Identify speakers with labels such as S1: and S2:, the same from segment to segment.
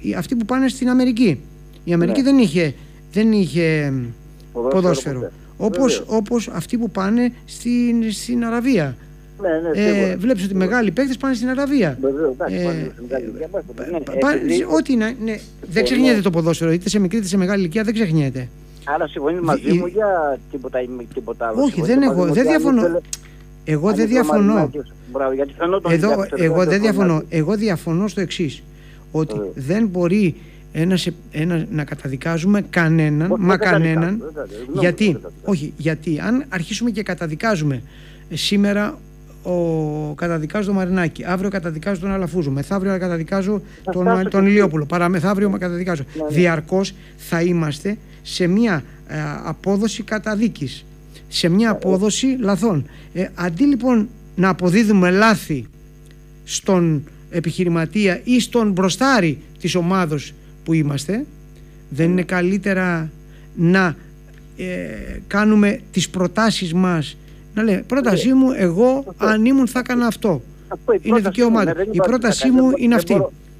S1: αυτοί που πάνε στην Αμερική. Η Αμερική δεν είχε ποδόσφαιρο. Όπως αυτοί που πάνε στην Αραβία. Βλέπεις ότι μεγάλοι παίκτες πάνε στην Αραβία. Ό,τι είναι. Δεν ξεχνιέται το ποδόσφαιρο, είτε σε μικρή είτε σε μεγάλη ηλικία, δεν ξεχνιέται.
S2: Άρα συμφωνείς μαζί μου για τίποτα άλλο?
S1: Όχι, δεν διαφωνώ. Εγώ δεν διαφωνώ. Εγώ διαφωνώ στο εξής. Ότι δεν μπορεί να καταδικάζουμε κανέναν, γιατί αν αρχίσουμε και καταδικάζουμε σήμερα, καταδικάζω τον Μαρινάκη, αύριο καταδικάζω τον Αλαφούζο, μεθαύριο καταδικάζω τον Ηλιόπουλο, παραμεθαύριο καταδικάζω. Διαρκώς θα είμαστε σε μια απόδοση καταδίκης, σε μια απόδοση λαθών. Αντί λοιπόν να αποδίδουμε λάθη στον επιχειρηματία ή στον μπροστάρι της ομάδος που είμαστε, δεν είναι καλύτερα να κάνουμε τις προτάσεις μας, να λέει πρότασή μου, εγώ αν ήμουν θα έκανα αυτό, είναι δικαίωμά του, η πρότασή μου είναι αυτή.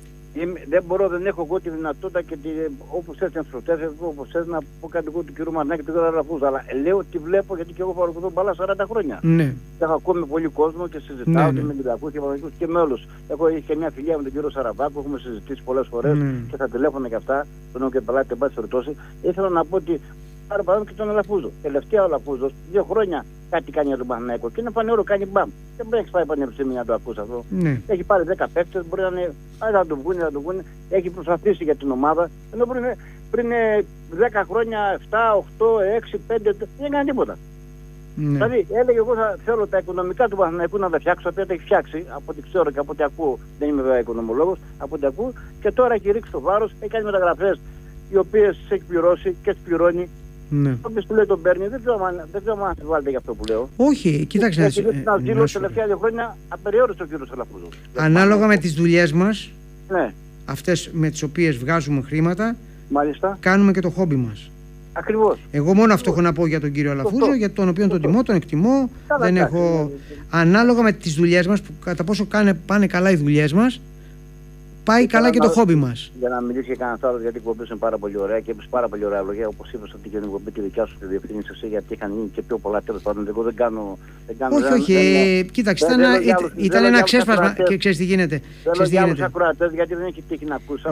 S2: Δεν έχω εγώ τη δυνατότητα και όπως θες να προτέσεις, όπως θες να πω κάτι εγώ του κ. Μαρινάκη και του κ. Αλαφούζου, αλλά λέω ότι βλέπω, γιατί και εγώ παρακολουθώ μπάλα 40 χρόνια.
S1: Ναι.
S2: Έχω ακούει με πολύ κόσμο και συζητάω και με Ολυμπιακούς και με και με όλους. Έχω και μια φιλία με τον κ. Σαραβάκο, έχουμε συζητήσει πολλές φορές και στα τηλέφωνα και αυτά, τον έχω και πελάτη, εν πάση περιπτώσει. Ήθελα να πω ότι πάρε παράδειγμα και τον Αλαφούζο. Τελευταία ο Αλαφούζος, 2 χρόνια κάτι κάνει για τον Παναθηναϊκό και είναι πανέωρο, κάνει μπαμ. Δεν μπορεί να έχει πάει πανεπιστήμιο να το ακούσει αυτό.
S1: Ναι.
S2: Έχει πάρει 10 παίκτες, μπορεί να είναι, να το βγουν, έχει προσπαθήσει για την ομάδα. Ενώ πριν 10 χρόνια, 7, 8, 6, 5, δεν έκανε τίποτα.
S1: Ναι.
S2: Δηλαδή έλεγε εγώ θέλω τα οικονομικά του Παναθηναϊκού να τα φτιάξω, τα οποία τα έχει φτιάξει, από ό,τι ξέρω και από ό,τι ακούω, δεν είμαι βέβαια οικονομολόγος, από ό,τι ακούω, και τώρα έχει ρίξει το βάρος, έχει κάνει μεταγραφές οι οποίες έχει πληρώσει και τις πληρώνει.
S1: Ναι.
S2: Όποιος του λέει τον παίρνει, δεν ξέρω αν αμφιβάλλεται για αυτό που λέω.
S1: Όχι, κοίταξε να σου πω.
S2: Να ζήλω τελευταία 2 χρόνια απεριόριστο ο κύριος Αλαφούζο.
S1: Ανάλογα με τις δουλειές μας,
S2: ναι,
S1: αυτές με τις οποίες βγάζουμε χρήματα,
S2: μάλιστα,
S1: κάνουμε και το χόμπι μας.
S2: Ακριβώς.
S1: Εγώ μόνο αυτό έχω να πω για τον κύριο Αλαφούζο, για τον οποίο τον τιμώ, τον εκτιμώ. Δεν έχω. Ανάλογα με τις δουλειές μας, που κατά πόσο πάνε καλά οι δουλειές μας, πάει καλά και το χόμπι μας. Για
S2: να μιλήσει και κανένας άλλος, γιατί η εκπομπή είναι πάρα πολύ ωραία και είπες πάρα πολύ ωραία λόγια. Όπως είπες ότι και την εκπομπή τη δικιά σου τη διευθύνεις εσύ, γιατί είχαν γίνει και πιο πολλά, τέλος πάντων. Εγώ δεν κάνω.
S1: Όχι, κοίταξε, ήταν ένα ξέσπασμα και ξέρεις τι γίνεται.
S2: Γιατί δεν έχει τύχει να ακούσει.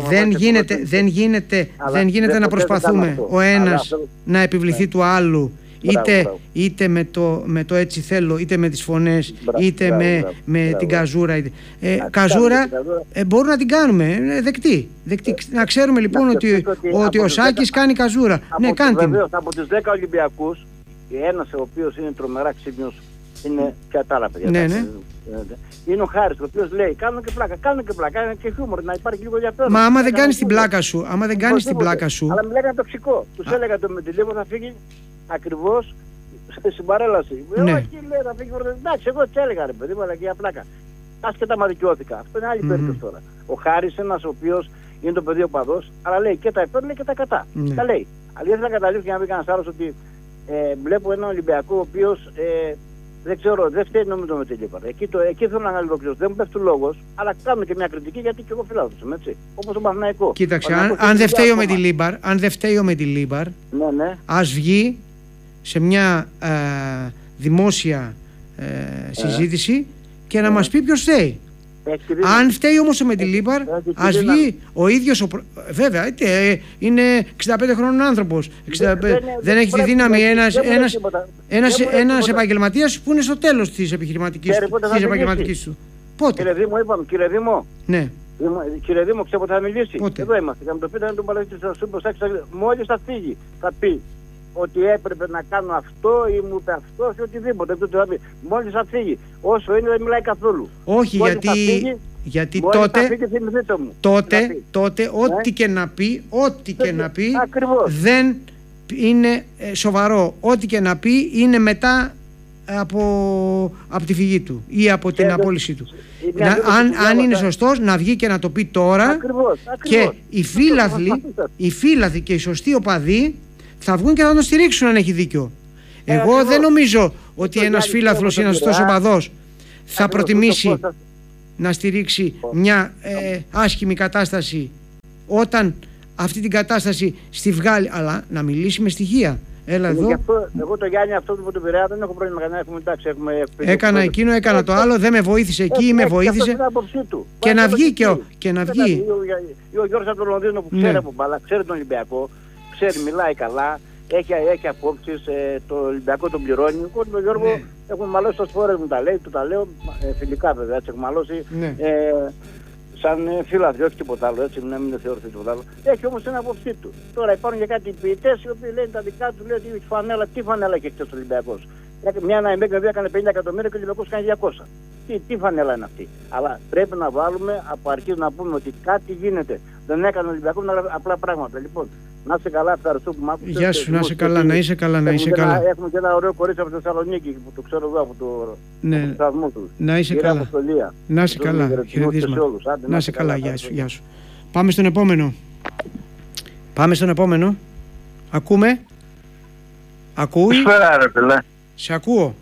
S1: Δεν γίνεται να προσπαθούμε ο ένας να επιβληθεί του άλλου. Είτε με το έτσι θέλω, είτε με τις φωνές, είτε με την καζούρα. Καζούρα μπορούμε να την κάνουμε δεκτή. Να ξέρουμε λοιπόν ότι ο Σάκης κάνει καζούρα. Ναι, κάνει την.
S2: Από τους 10 Ολυμπιακούς, ένας ο οποίος είναι τρομερά ξύπνιος είναι και τα άλλα παιδιά.
S1: Ναι.
S2: Είναι ο Χάρης, ο οποίος λέει κάνουν και πλάκα, είναι και χιούμορ, να υπάρχει λίγο ενδιαφέρον.
S1: Μα άμα δεν κάνεις την πλάκα σου,
S2: αλλά μιλάγανε τοξικό. Τους έλεγα το Μεντιλίβο θα φύγει ακριβώς στην παρέλαση.
S1: Ναι.
S2: Εκεί λέει θα φύγει, εντάξει, εγώ τι έλεγα ρε παιδί μου, αλλά και για πλάκα. Άσχετα μα δικαιώθηκα. Αυτό είναι άλλη περίπτωση τώρα. Ο Χάρης είναι ένας ο οποίος είναι το παιδί οπαδός, αλλά λέει και τα υπέρ, λέει και τα κατά. Τα λέει. Αλλά ήθελα να καταλήξω για να πει κανένας άλλος ότι βλέπω έναν Ολυμπιακό ο οποίος δεν ξέρω, δεν φταίει νομίζω με τη Λίμπαρ. Εκεί θέλω να ολοκληρώσω. Δεν μου πέφτει λόγος, αλλά κάνω και μια κριτική γιατί και εγώ φιλάθλος είμαι, έτσι. Όπως τον Παναθηναϊκό.
S1: Κοίταξε, αν δεν φταίει με τη Λίμπαρ, ας βγει σε μια δημόσια συζήτηση και να μας πει ποιος φταίει. Αν φταίει όμως με τη Λίμπαρ, ας βγει ο ίδιος. Βέβαια, είναι 65 χρόνων άνθρωπος. Δεν έχει τη δύναμη ένας επαγγελματίας που είναι στο τέλος της επαγγελματικής του. Πότε?
S2: Κύριε Δήμο, είπαμε, κύριε Δήμο.
S1: Ναι.
S2: Κύριε Δήμο, ξέρω πότε θα μιλήσει.
S1: Πότε?
S2: Εδώ είμαστε. Θα μου το πείτε να τον παραδείξετε στο Σούμπο Σάκη. Μόλις θα φύγει, θα πει ότι έπρεπε να κάνω αυτό ή μου είπε αυτό ή οτιδήποτε. Μόλις θα φύγει. Όσο είναι δεν μιλάει καθόλου.
S1: Όχι, γιατί τότε ό,τι και να πει δεν είναι σοβαρό. Ό,τι και να πει είναι μετά από τη φυγή του ή από την απόλυσή του. Αν είναι σωστός να βγει και να το πει τώρα.
S2: Ακριβώς.
S1: Και οι φίλαθλοι και οι σωστοί οπαδοί θα βγουν και θα τον στηρίξουν αν έχει δίκιο. Εγώ δεν νομίζω ότι ένας φίλαθλος ή ένας σωστός οπαδός θα προτιμήσει να στηρίξει μια άσχημη κατάσταση όταν αυτή την κατάσταση στη βγάλει, αλλά να μιλήσει με στοιχεία. Έλα εδώ.
S2: Εγώ το Γιάννη αυτό που τον Πειραιά δεν έχω πρόβλημα κανένα.
S1: Έκανα εκείνο, έκανα το άλλο, δεν με βοήθησε εκεί, με βοήθησε. Και να βγει και να βγει.
S2: Ο Γιώργος από το Λονδίνο που ξέρει από μπάλα, ξέρει τον Ολυμπιακό, ξέρει, μιλάει καλά, έχει απόψεις, το Ολυμπιακό τον πληρώνει. Εγώ τον Γιώργο έχουμε μαλώσει τόσες φορές, μου τα λέει, του τα λέω φιλικά βέβαια, έτσι έχουμε μαλώσει. Σαν φίλαθλοι, όχι τίποτα άλλο, έτσι, να μην θεωρηθεί τίποτα άλλο. Έχει όμως την άποψή του. Τώρα υπάρχουν και κάτι ποιητές οι οποίοι λένε τα δικά του, λέει ότι φανέλα, τι φανέλα έχει χτες ο Ολυμπιακός. Μια Ναϊμέγκα έκανε 50 εκατομμύρια και ο Ολυμπιακός κάνει 200. Τι φανέλα είναι αυτή. Αλλά πρέπει να βάλουμε από αρχή να πούμε ότι κάτι γίνεται. Δεν έκανε ο Ολυμπιακός απλά πράγματα. Λοιπόν, να είσαι καλά, ευχαριστώ που μ' άκουσες.
S1: Γεια σου, να είσαι καλά, να είσαι καλά, να είσαι καλά.
S2: Έχουμε και ένα ωραίο κορίτσι από τη Θεσσαλονίκη που το ξέρω εδώ από το σταθμό του.
S1: Να είσαι καλά. Να είσαι καλά. Να είσαι καλά, γεια σου. Πάμε στον επόμενο. Πάμε στον επόμενο. Ακούμε. Ακούει.
S3: Καλησπέρα ρε φίλε.
S1: Σε ακούω.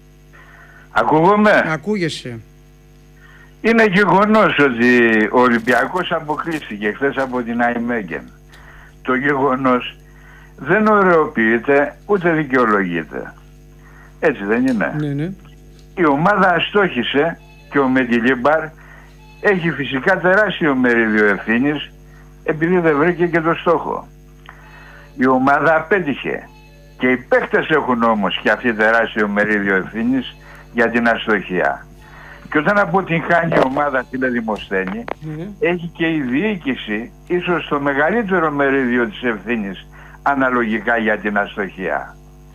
S3: Ακούγομαι.
S1: Ακούγεσαι.
S3: Είναι γεγονός ότι ο Ολυμπιακός αποκλείστηκε χθες από την Ναϊμέγεν. Το γεγονός δεν ωρεοποιείται ούτε δικαιολογείται. Έτσι δεν είναι?
S1: Ναι.
S3: Η ομάδα αστόχησε και ο Μεντιλίμπαρ έχει φυσικά τεράστιο μερίδιο ευθύνης επειδή δεν βρήκε και το στόχο. Η ομάδα απέτυχε και οι παίκτες έχουν όμως και αυτή τεράστιο μερίδιο ευθύνης για την αστοχία. Και όταν αποτυγχάνει η ομάδα, φίλε Δημοσθένη, έχει και η διοίκηση ίσως το μεγαλύτερο μερίδιο της ευθύνης αναλογικά για την αστοχία.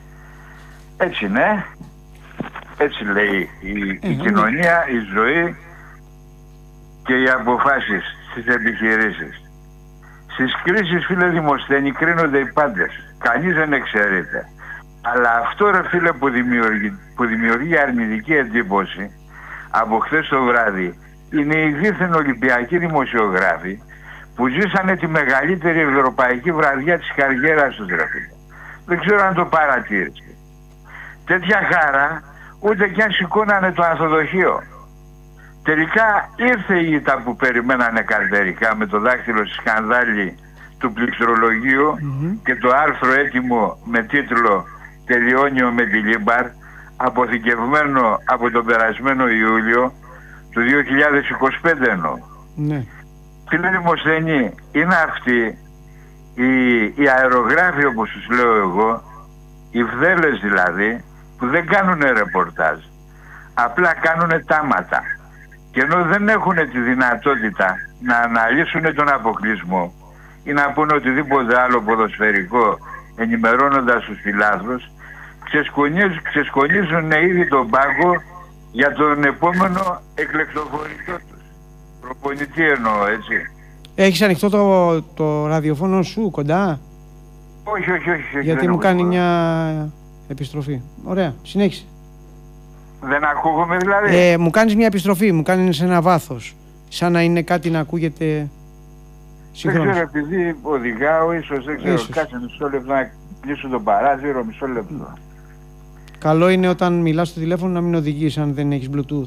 S3: Έτσι ναι, έτσι λέει η κοινωνία, η ζωή και οι αποφάσεις στις επιχειρήσεις. Στις κρίσεις, φίλε Δημοσθένη, κρίνονται οι πάντες. Κανείς δεν εξαιρείται. Αλλά αυτό ρε φίλε που δημιουργεί αρνητική εντύπωση από χθες το βράδυ είναι οι δίθεν Ολυμπιακοί δημοσιογράφοι που ζήσανε τη μεγαλύτερη ευρωπαϊκή βραδιά της καριέρας τους ρε φίλε. Δεν ξέρω αν το παρατήρησε. Τέτοια χαρά ούτε κι αν σηκώνανε το ανθοδοχείο. Τελικά ήρθε η ήττα που περιμένανε καρτερικά με το δάχτυλο στη σκανδάλη του πληκτρολογίου και το άρθρο έτοιμο με τίτλο «Τελειώνει ο Μεντιλίμπαρ», αποθηκευμένο από τον περασμένο Ιούλιο του 2025 εννοώ.
S1: Ναι.
S3: Φίλε Δημοσθένη, είναι αυτοί οι αερογράφοι όπως τους λέω εγώ, οι βδέλες δηλαδή, που δεν κάνουν ρεπορτάζ, απλά κάνουν τάματα. Και ενώ δεν έχουν τη δυνατότητα να αναλύσουν τον αποκλεισμό ή να πούνε οτιδήποτε άλλο ποδοσφαιρικό ενημερώνοντας τους φιλάθλους, ξεσκονίζουν ήδη τον πάγκο για τον επόμενο εκλεκτοφορητό τους. Προπονητή εννοώ, έτσι.
S1: Έχεις ανοιχτό το ραδιοφώνο σου κοντά?
S3: Όχι.
S1: Γιατί μου κάνει μια επιστροφή. Ωραία, συνέχισε.
S3: Δεν ακούγομαι δηλαδή?
S1: Μου κάνεις μια επιστροφή, μου κάνεις ένα βάθος. Σαν να είναι κάτι να ακούγεται συγχρόνως.
S3: Δεν ξέρω, επειδή οδηγάω, ίσως δεν ξέρω. Κάτσε μισό λεπτό να κλείσω τον παράθυρο, μισό λεπτό.
S1: Καλό είναι όταν μιλάς στο τηλέφωνο να μην οδηγείς αν δεν έχεις Bluetooth.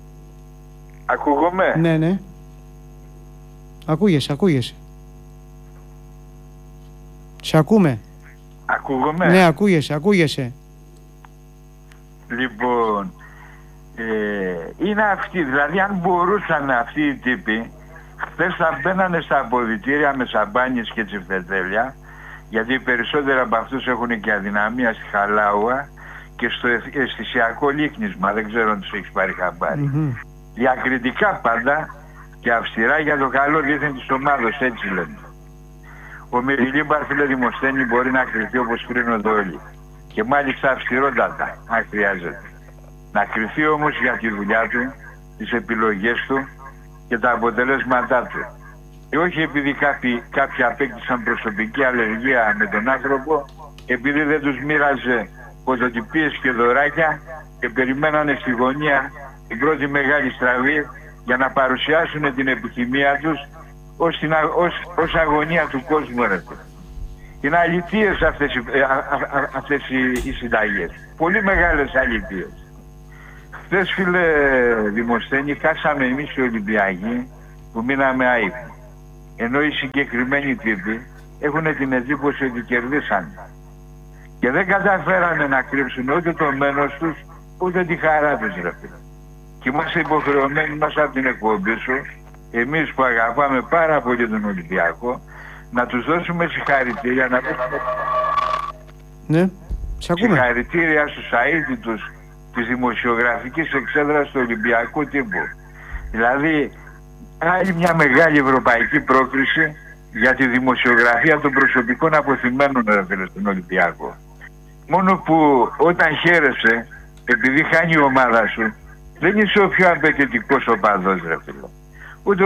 S3: Ακούγομαι?
S1: Ναι. Ακούγεσαι. Σε ακούμε.
S3: Ακούγομαι?
S1: Ναι, ακούγεσαι.
S3: Λοιπόν, είναι αυτοί, δηλαδή αν μπορούσαν αυτοί οι τύποι, χθες θα μπαίνανε στα αποδυτήρια με σαμπάνιες και τσιφτετέλια, γιατί οι περισσότεροι από αυτούς έχουν και αδυναμία στη χαλάουα και στο αισθησιακό λίκνισμα, δεν ξέρω αν τους έχεις πάρει χαμπάρι. Διακριτικά πάντα και αυστηρά για το καλό δίθεν της ομάδος, έτσι λένε. Ο Μεντιλίμπαρ, φίλε Δημοσθένη, μπορεί να κρυφτεί όπως κρίνονται όλοι. Και μάλιστα αυστηρότατα, αν χρειάζεται. Να κρυφτεί όμως για τη δουλειά του, τις επιλογές του και τα αποτελέσματά του. Και όχι επειδή κάποιοι απέκτησαν προσωπική αλλεργία με τον άνθρωπο, επειδή δεν τους μοίραζε πρωτοτυπίες και δωράκια και περιμένανε στη γωνία την πρώτη μεγάλη στραβή για να παρουσιάσουν την επιθυμία τους ως αγωνία του κόσμου. Είναι αληθείες αυτές οι συνταγές. Πολύ μεγάλες αληθείες. Χθες, φίλε Δημοσθένη, κάσαμε εμείς οι Ολυμπιακοί που μείναμε άϊπνοι. Ενώ οι συγκεκριμένοι τύποι έχουν την εντύπωση ότι κερδίσανε. Και δεν καταφέρανε να κρύψουν ούτε το μένος τους, ούτε τη χαρά τους, ρε φίλε. Και είμαστε υποχρεωμένοι μέσα από την εκπομπή σου, εμείς που αγαπάμε πάρα πολύ τον Ολυμπιακό, να τους δώσουμε συγχαρητήρια, να πούμε
S1: ναι, σε ακούμε.
S3: Συγχαρητήρια στους αίτητους της δημοσιογραφικής εξέδρας του Ολυμπιακού τύπου. Δηλαδή, άλλη μια μεγάλη ευρωπαϊκή πρόκριση για τη δημοσιογραφία των προσωπικών αποθυμένων, ρε φίλε, στον Ολυμπιακό. Μόνο που όταν χαίρεσαι, επειδή χάνει η ομάδα σου, δεν είσαι ο πιο απαιτητικός οπαδός, ρε φίλε. Ούτε ο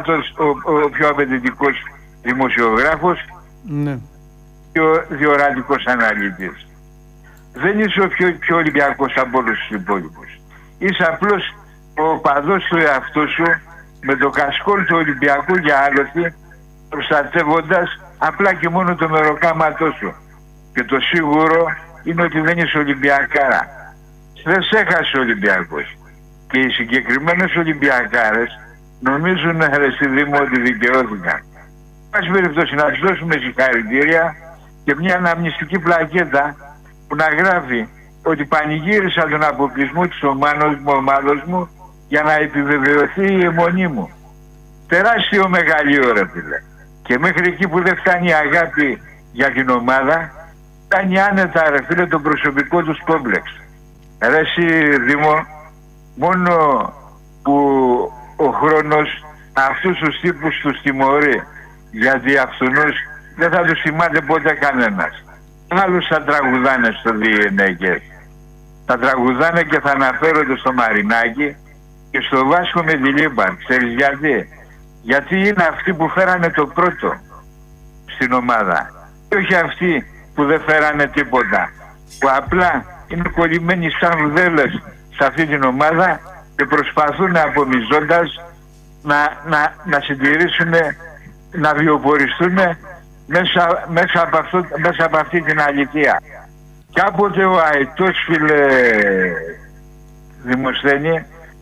S3: πιο απαιτητικός δημοσιογράφος,
S1: ναι,
S3: και ο διορατικός αναλυτής. Δεν είσαι ο πιο Ολυμπιακός από όλους τους υπόλοιπους. Είσαι απλώς ο οπαδός του εαυτού σου, με το κασκόλ του Ολυμπιακού για άλοθη, προστατεύοντας απλά και μόνο το μεροκάματό σου. Και το σίγουρο είναι ότι δεν είσαι Ολυμπιακάρα. Δεν σε έχασε ο Ολυμπιακός. Και οι συγκεκριμένες Ολυμπιακάρες νομίζουν, ρε στη Δήμο, ότι δικαιώθηκαν. Πάση περιπτώσει, να τους δώσουμε συγχαρητήρια και μια αναμνηστική πλακέτα που να γράφει ότι πανηγύρισα τον αποκλεισμό της ομάδος μου για να επιβεβαιωθεί η αιμονή μου. Τεράστιο μεγαλείο, ρε φίλε. Και μέχρι εκεί που δεν φτάνει η αγάπη για την ομάδα, φτάνει άνετα, ρε φίλε, το προσωπικό τους κόμπλεξ. Ρε εσύ, Δήμο, μόνο που ο χρόνος αυτούς τους τύπους τους τιμωρεί, γιατί αυτούς δεν θα τους θυμάται ποτέ κανένας. Άλλους θα τραγουδάνε στο DNA. Θα τραγουδάνε και θα αναφέρονται στο Μαρινάκι και στο Βάσκο με τη Λίμπαν. Ξέρεις γιατί? Γιατί είναι αυτοί που φέρανε το πρώτο στην ομάδα. Και όχι αυτοί που δεν φέρανε τίποτα. Που απλά είναι κολλημένοι σαν βδέλες σε αυτή την ομάδα και προσπαθούν απομυζώντας να συντηρήσουν, να βιοποριστούν μέσα από αυτή την αλήθεια. Κάποτε ο αετός, φίλε Δημοσθένη,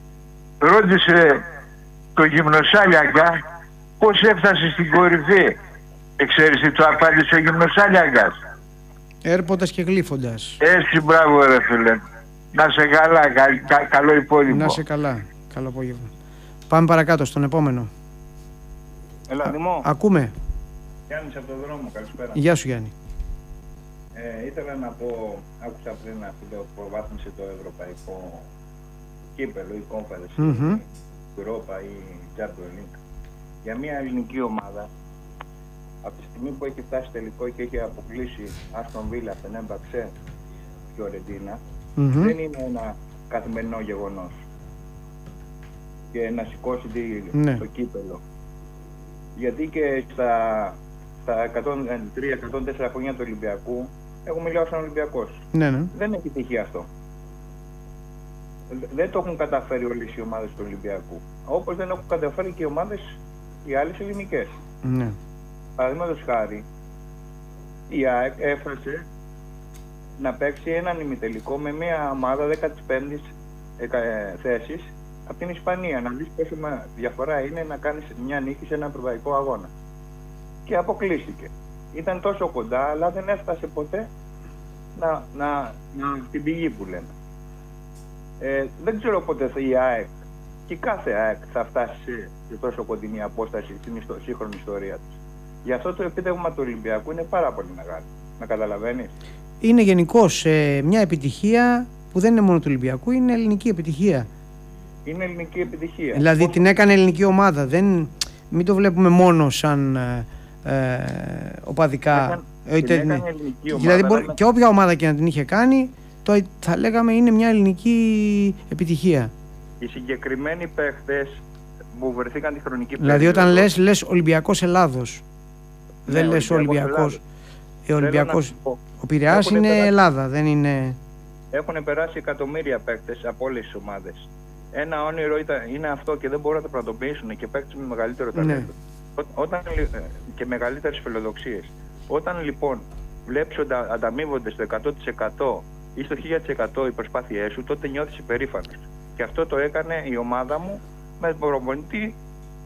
S3: ρώτησε το Γυμνοσάλιακα πώς έφτασε στην κορυφή. Ξέρεις τι του απάντησε ο Γυμνοσάλιακας?
S1: Έρποντας και γλύφοντας.
S3: Έτσι, μπράβο, ρε φίλε. Να σε καλά, καλό υπόλοιπο.
S1: Να σε καλά, καλό απόγευμα. Πάμε παρακάτω στον επόμενο.
S4: Έλα, Δημό.
S1: Ακούμε.
S4: Γιάννης από τον δρόμο, καλησπέρα.
S1: Γεια σου, Γιάννη.
S4: Ήθελα να πω, άκουσα πριν αυτό το προβάθμισε το ευρωπαϊκό κύπελο ή Conference, η Europa ή Champions League. Για μια ελληνική ομάδα, από τη στιγμή που έχει φτάσει τελικό και έχει αποκλείσει Άστον Βίλα, Φενέμπαξε, Φιωρεντίνα, δεν είναι ένα καθημερινό γεγονός. Και να σηκώσει το κύπελο. Γιατί και στα 103-104 χρόνια του Ολυμπιακού, έχω μιλήσει σαν Ολυμπιακός.
S1: Ναι.
S4: Δεν έχει τύχει αυτό. Δεν το έχουν καταφέρει όλες οι ομάδες του Ολυμπιακού. Όπως δεν έχουν καταφέρει και οι ομάδες οι άλλες ελληνικές.
S1: Ναι.
S4: Παραδείγματος χάρη, η ΑΕΚ έφτασε να παίξει έναν ημιτελικό με μια ομάδα 15ης θέσης από την Ισπανία. Να δεις πόσο διαφορά είναι να κάνεις μια νίκη σε ένα ευρωπαϊκό αγώνα. Και αποκλείστηκε. Ήταν τόσο κοντά, αλλά δεν έφτασε ποτέ την πηγή που λέμε. Δεν ξέρω πότε η ΑΕΚ και κάθε ΑΕΚ θα φτάσει σε τόσο κοντινή απόσταση στην σύγχρονη ιστορία της. Γι' αυτό το επίτευγμα του Ολυμπιακού είναι πάρα πολύ μεγάλο. Να καταλαβαίνεις. Είναι
S1: γενικώς μια επιτυχία που δεν είναι μόνο του Ολυμπιακού, είναι ελληνική επιτυχία.
S4: Είναι ελληνική επιτυχία.
S1: Δηλαδή την έκανε ελληνική ομάδα. Μην το βλέπουμε μόνο σαν οπαδικά. Δηλαδή και όποια ομάδα και να την είχε κάνει, θα λέγαμε είναι μια ελληνική επιτυχία.
S4: Οι συγκεκριμένοι παίχτες που βρεθήκαν τη χρονική
S1: περίοδο. Δηλαδή όταν λες Ολυμπιακός Ελλάδος, δεν λες Ολυμπιακός. Ολυμπιακός. Ο Πειραιάς είναι Ελλάδα, δεν είναι.
S4: Έχουν περάσει εκατομμύρια παίκτες από όλες τις ομάδες. Ένα όνειρο είναι αυτό και δεν μπορούν να το πραγματοποιήσουν και παίκτες με μεγαλύτερο ταλέντο. Και μεγαλύτερες φιλοδοξίες. Όταν λοιπόν βλέπεις ότι ανταμείβονται στο 100% ή στο 1000% οι προσπάθειές σου, τότε νιώθεις υπερήφανος. Και αυτό το έκανε η ομάδα μου με προπονητή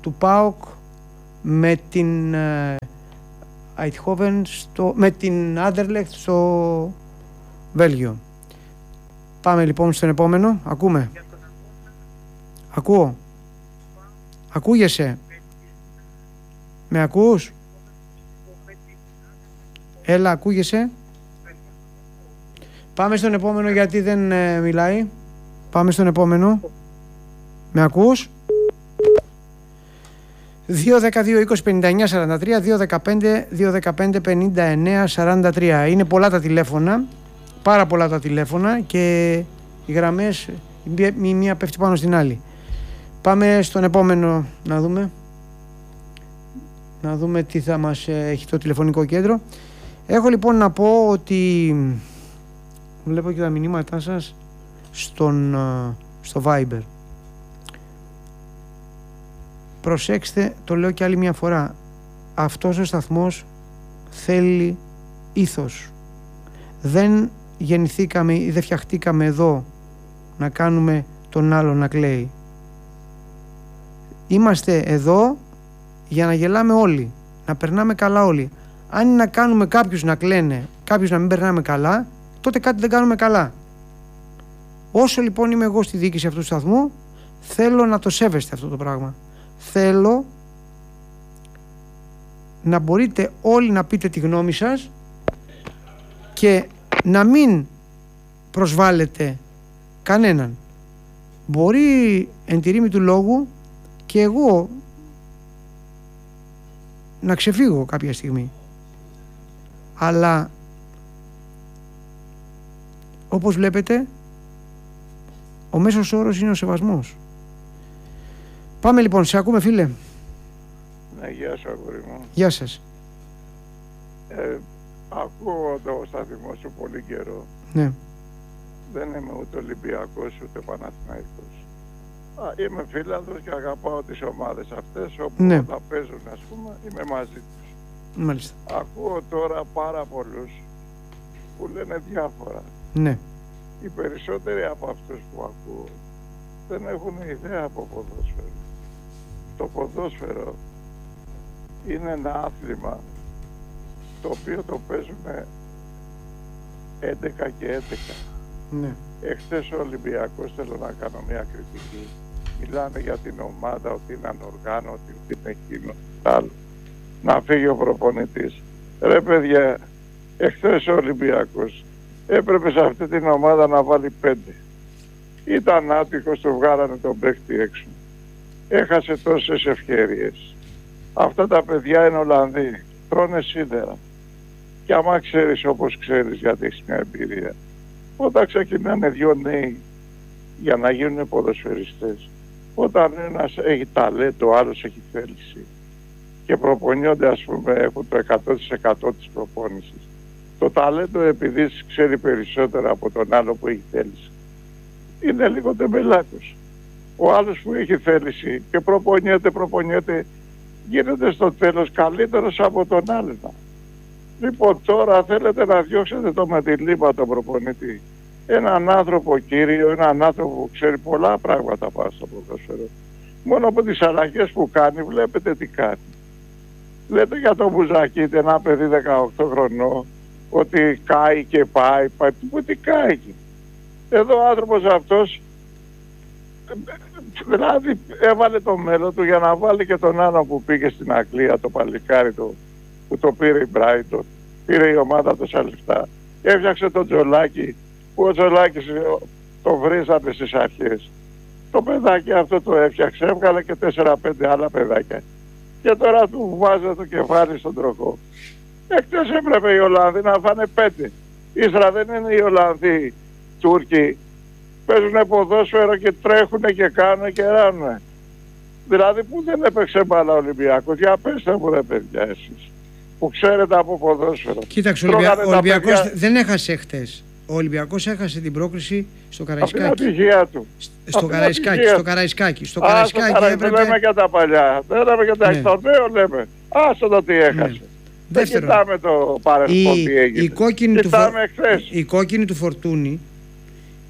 S1: του ΠΑΟΚ με την Eindhoven με την Anderlecht στο Βέλγιο. Πάμε λοιπόν στον επόμενο. Ακούμε. Ακούω. Ακούγεσαι. Με ακούς? Έλα, ακούγεσαι. Πάμε στον επόμενο γιατί δεν μιλάει. Πάμε στον επόμενο. Με ακούς? 2-12-20-59-43, 2-15-59-43. Είναι πολλά τα τηλέφωνα, πάρα πολλά τα τηλέφωνα και οι γραμμές η μία πέφτει πάνω στην άλλη. Πάμε στον επόμενο να δούμε τι θα μας έχει το τηλεφωνικό κέντρο. Έχω λοιπόν να πω ότι βλέπω και τα μηνύματά σας στο Viber. Προσέξτε, το λέω και άλλη μια φορά, αυτός ο σταθμός θέλει ήθος. Δεν γεννηθήκαμε ή δεν φτιαχτήκαμε εδώ να κάνουμε τον άλλο να κλαίει. Είμαστε εδώ για να γελάμε όλοι, να περνάμε καλά όλοι. Αν είναι να κάνουμε κάποιους να κλαίνε, κάποιους να μην περνάμε καλά, τότε κάτι δεν κάνουμε καλά. Όσο λοιπόν είμαι εγώ στη διοίκηση αυτού του σταθμού, θέλω να το σέβεστε αυτό το πράγμα. Θέλω να μπορείτε όλοι να πείτε τη γνώμη σας και να μην προσβάλλετε κανέναν. Μπορεί εν τη ρήμη του λόγου και εγώ να ξεφύγω κάποια στιγμή. Αλλά όπως βλέπετε ο μέσος όρος είναι ο σεβασμός. Πάμε λοιπόν, σε ακούμε φίλε.
S5: Ναι, γεια σου αγόρι μου.
S1: Γεια σας.
S5: Ακούω το σταθμό σου πολύ καιρό.
S1: Ναι.
S5: Δεν είμαι ούτε Ολυμπιακός ούτε Παναθηναϊκός. Είμαι φίλανδρος και αγαπάω τις ομάδες αυτές όπου
S1: ναι.
S5: όταν παίζουν ας πούμε είμαι μαζί τους.
S1: Μάλιστα.
S5: Ακούω τώρα πάρα πολλούς που λένε διάφορα.
S1: Ναι.
S5: Οι περισσότεροι από αυτούς που ακούω δεν έχουν ιδέα από ποδόσφαιρο. Το ποδόσφαιρο είναι ένα άθλημα το οποίο το παίζουν 11 και 11.
S1: Ναι.
S5: Εχθές ο Ολυμπιακός, θέλω να κάνω μια κριτική, μιλάνε για την ομάδα ότι είναι ανοργάνωτη, ότι είναι εκείνο, άλλο. Να φύγει ο προπονητής. Ρε παιδιά, εχθές ο Ολυμπιακός έπρεπε σε αυτή την ομάδα να βάλει 5. Ήταν άτυχος, του βγάλανε τον παίκτη έξω. Έχασε τόσες ευκαιρίες. Αυτά τα παιδιά είναι Ολλανδοί, τρώνε σίδερα. Και άμα ξέρεις όπως ξέρεις, γιατί έχεις μια εμπειρία, όταν ξεκινάνε δύο νέοι για να γίνουν ποδοσφαιριστές, όταν ένας έχει ταλέντο, ο άλλος έχει θέληση και προπονιόνται, ας πούμε, έχουν το 100% της προπόνησης. Το ταλέντο, επειδή ξέρει περισσότερο από τον άλλο που έχει θέληση, είναι λίγο τεμπελάκος. Ο άλλος που έχει θέληση και προπονιέται, γίνεται στο τέλος καλύτερος από τον άλλον. Λοιπόν, τώρα θέλετε να διώξετε το με τη λίμπα τον προπονητή. Έναν άνθρωπο κύριο, έναν άνθρωπο που ξέρει πολλά πράγματα πάνω στο ποδόσφαιρο. Μόνο από τις αλλαγές που κάνει βλέπετε τι κάνει. Λέτε για τον Μπουζακίτη, ένα παιδί 18 χρονών, ότι κάει και πάει, τι κάει. Εδώ ο άνθρωπος αυτός δηλαδή έβαλε το μέλλον του για να βάλει και τον άλλο που πήγε στην Αγγλία, το παλικάρι του, που το πήρε η Μπράιτον, πήρε η ομάδα τόσα λεφτά. Έφτιαξε τον Τζολάκη, που ο Τζολάκης το βρίζανε στις αρχές. Το παιδάκι αυτό το έφτιαξε, έβγαλε και 4-5 άλλα παιδάκια. Και τώρα του βάζει το κεφάλι στον τροχό. Εκτός έπρεπε οι Ολλανδοί να φάνε 5. Ύστερα δεν είναι οι Ολλανδοί Τούρκοι. Παίζουν ποδόσφαιρο και τρέχουν και κάνουν και ράνουν. Δηλαδή που δεν έπαιξε μπάλα ο Ολυμπιακός. Για πέστε μου ρε παιδιά εσείς που ξέρετε από ποδόσφαιρο.
S1: Κοίταξε, ο Ολυμπιακός δεν έχασε χτες. Ο Ολυμπιακός έχασε την πρόκριση στο Καραϊσκάκι.
S5: Από την ατυχία του.
S1: Στο Καραϊσκάκι. Στο Καραϊσκάκι
S5: έπρεπε... Δεν λέμε για τα παλιά. Δεν λέμε για τα το νέο λέμε. Άσο το τι έχασε. Ναι. Δεν κοιτάμε το παρελθόν τι έγινε.
S1: Η κόκκινη του Φορτούνη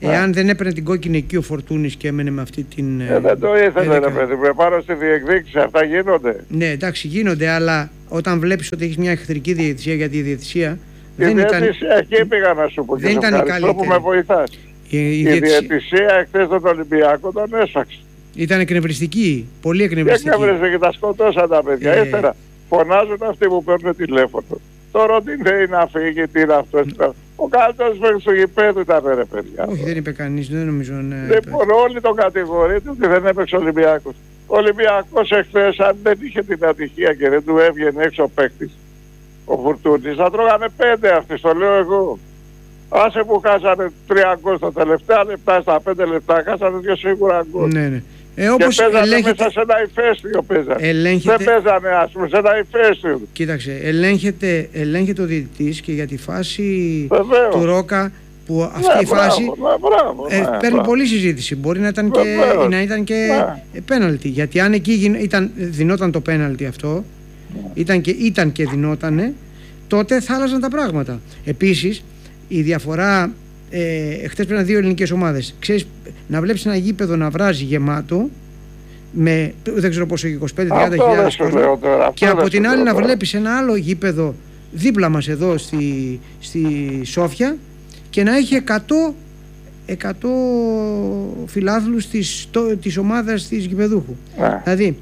S1: Εάν δεν έπαιρνε την κόκκινη εκεί ο Φορτούνης και έμενε με αυτή την...
S5: δεν το ήθελε ρε παιδί μου, πάνω στη διεκδίκηση, αυτά γίνονται.
S1: Ναι, εντάξει, γίνονται, αλλά όταν βλέπεις ότι έχεις μια εχθρική διαιτησία, γιατί η διαιτησία
S5: Η διαιτησία, εκεί πήγα να σου πω και σε ευχαριστώ που με βοηθάς. Η διαιτησία εχθές τον Ολυμπιακό τον έσφαξε.
S1: Ήταν εκνευριστική, πολύ εκνευριστική.
S5: Εκνευριστική, τα σκοτώσαν τα παιδιά. Ύστερα φωνάζουν αυτοί που παίρνουν τηλέφωνο. Τώρα ότι είναι να φύγει, τι είναι αυτό. Ο καλύτερος παίκτης του γηπέδου ήταν ρε παιδιά.
S1: Όχι, δεν είπε κανείς, δεν νομίζω.
S5: Λοιπόν, όλοι τον κατηγορείτε ότι δεν έπαιξε ο Ολυμπιακός. Ο Ολυμπιακός εχθές, αν δεν είχε την ατυχία και δεν του έβγαινε έξω ο παίκτης, ο Φουρτούνης, θα τρώγανε 5 αυτοί, το λέω εγώ. Άσε που χάσανε 3 γκολ στα τελευταία λεπτά, στα 5 λεπτά, χάσανε 2 σίγουρα γκολ.
S1: Ναι, ναι.
S5: Όπως και παίζανε μέσα σε ένα ηφαίστειο δεν παίζανε ας πούμε σε ένα ηφαίστειο.
S1: Κοίταξε, ελέγχεται ο διαιτητής και για τη φάση του Ρόκα που αυτή η φάση παίρνει πολλή συζήτηση. Μπορεί να ήταν και πέναλτι. Γιατί αν εκεί δινόταν το πέναλτι αυτό, ήταν και δινότανε, τότε θα άλλαζαν τα πράγματα. Επίσης, η διαφορά, χτες πέραν 2 ελληνικές ομάδες. Ξέρεις, να βλέπεις ένα γήπεδο να βράζει γεμάτο με δεν ξέρω πόσο, 25-30 χιλιάδες κόσμο, και από την άλλη να βλέπεις ένα άλλο γήπεδο δίπλα μας εδώ στη Σόφια και να έχει 100 φιλάθλους της ομάδας της γηπεδούχου. Δηλαδή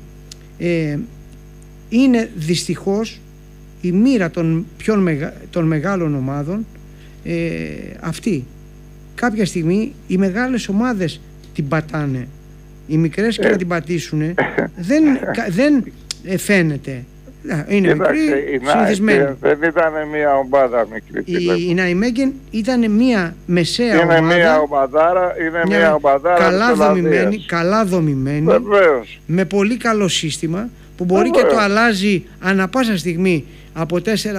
S1: είναι δυστυχώς η μοίρα των μεγάλων ομάδων αυτή. Κάποια στιγμή οι μεγάλες ομάδες την πατάνε, οι μικρές και να την πατήσουν δεν φαίνεται. Είναι μικρή, συνηθισμένη.
S5: Δεν ήταν μια ομάδα μικρή.
S1: Η Ναϊμέγεν ήταν μια μεσαία ομάδα.
S5: Είναι μια ομαδάρα,
S1: καλά δομημένη,
S5: βεβαίως,
S1: με πολύ καλό σύστημα που μπορεί και το αλλάζει ανά πάσα στιγμή από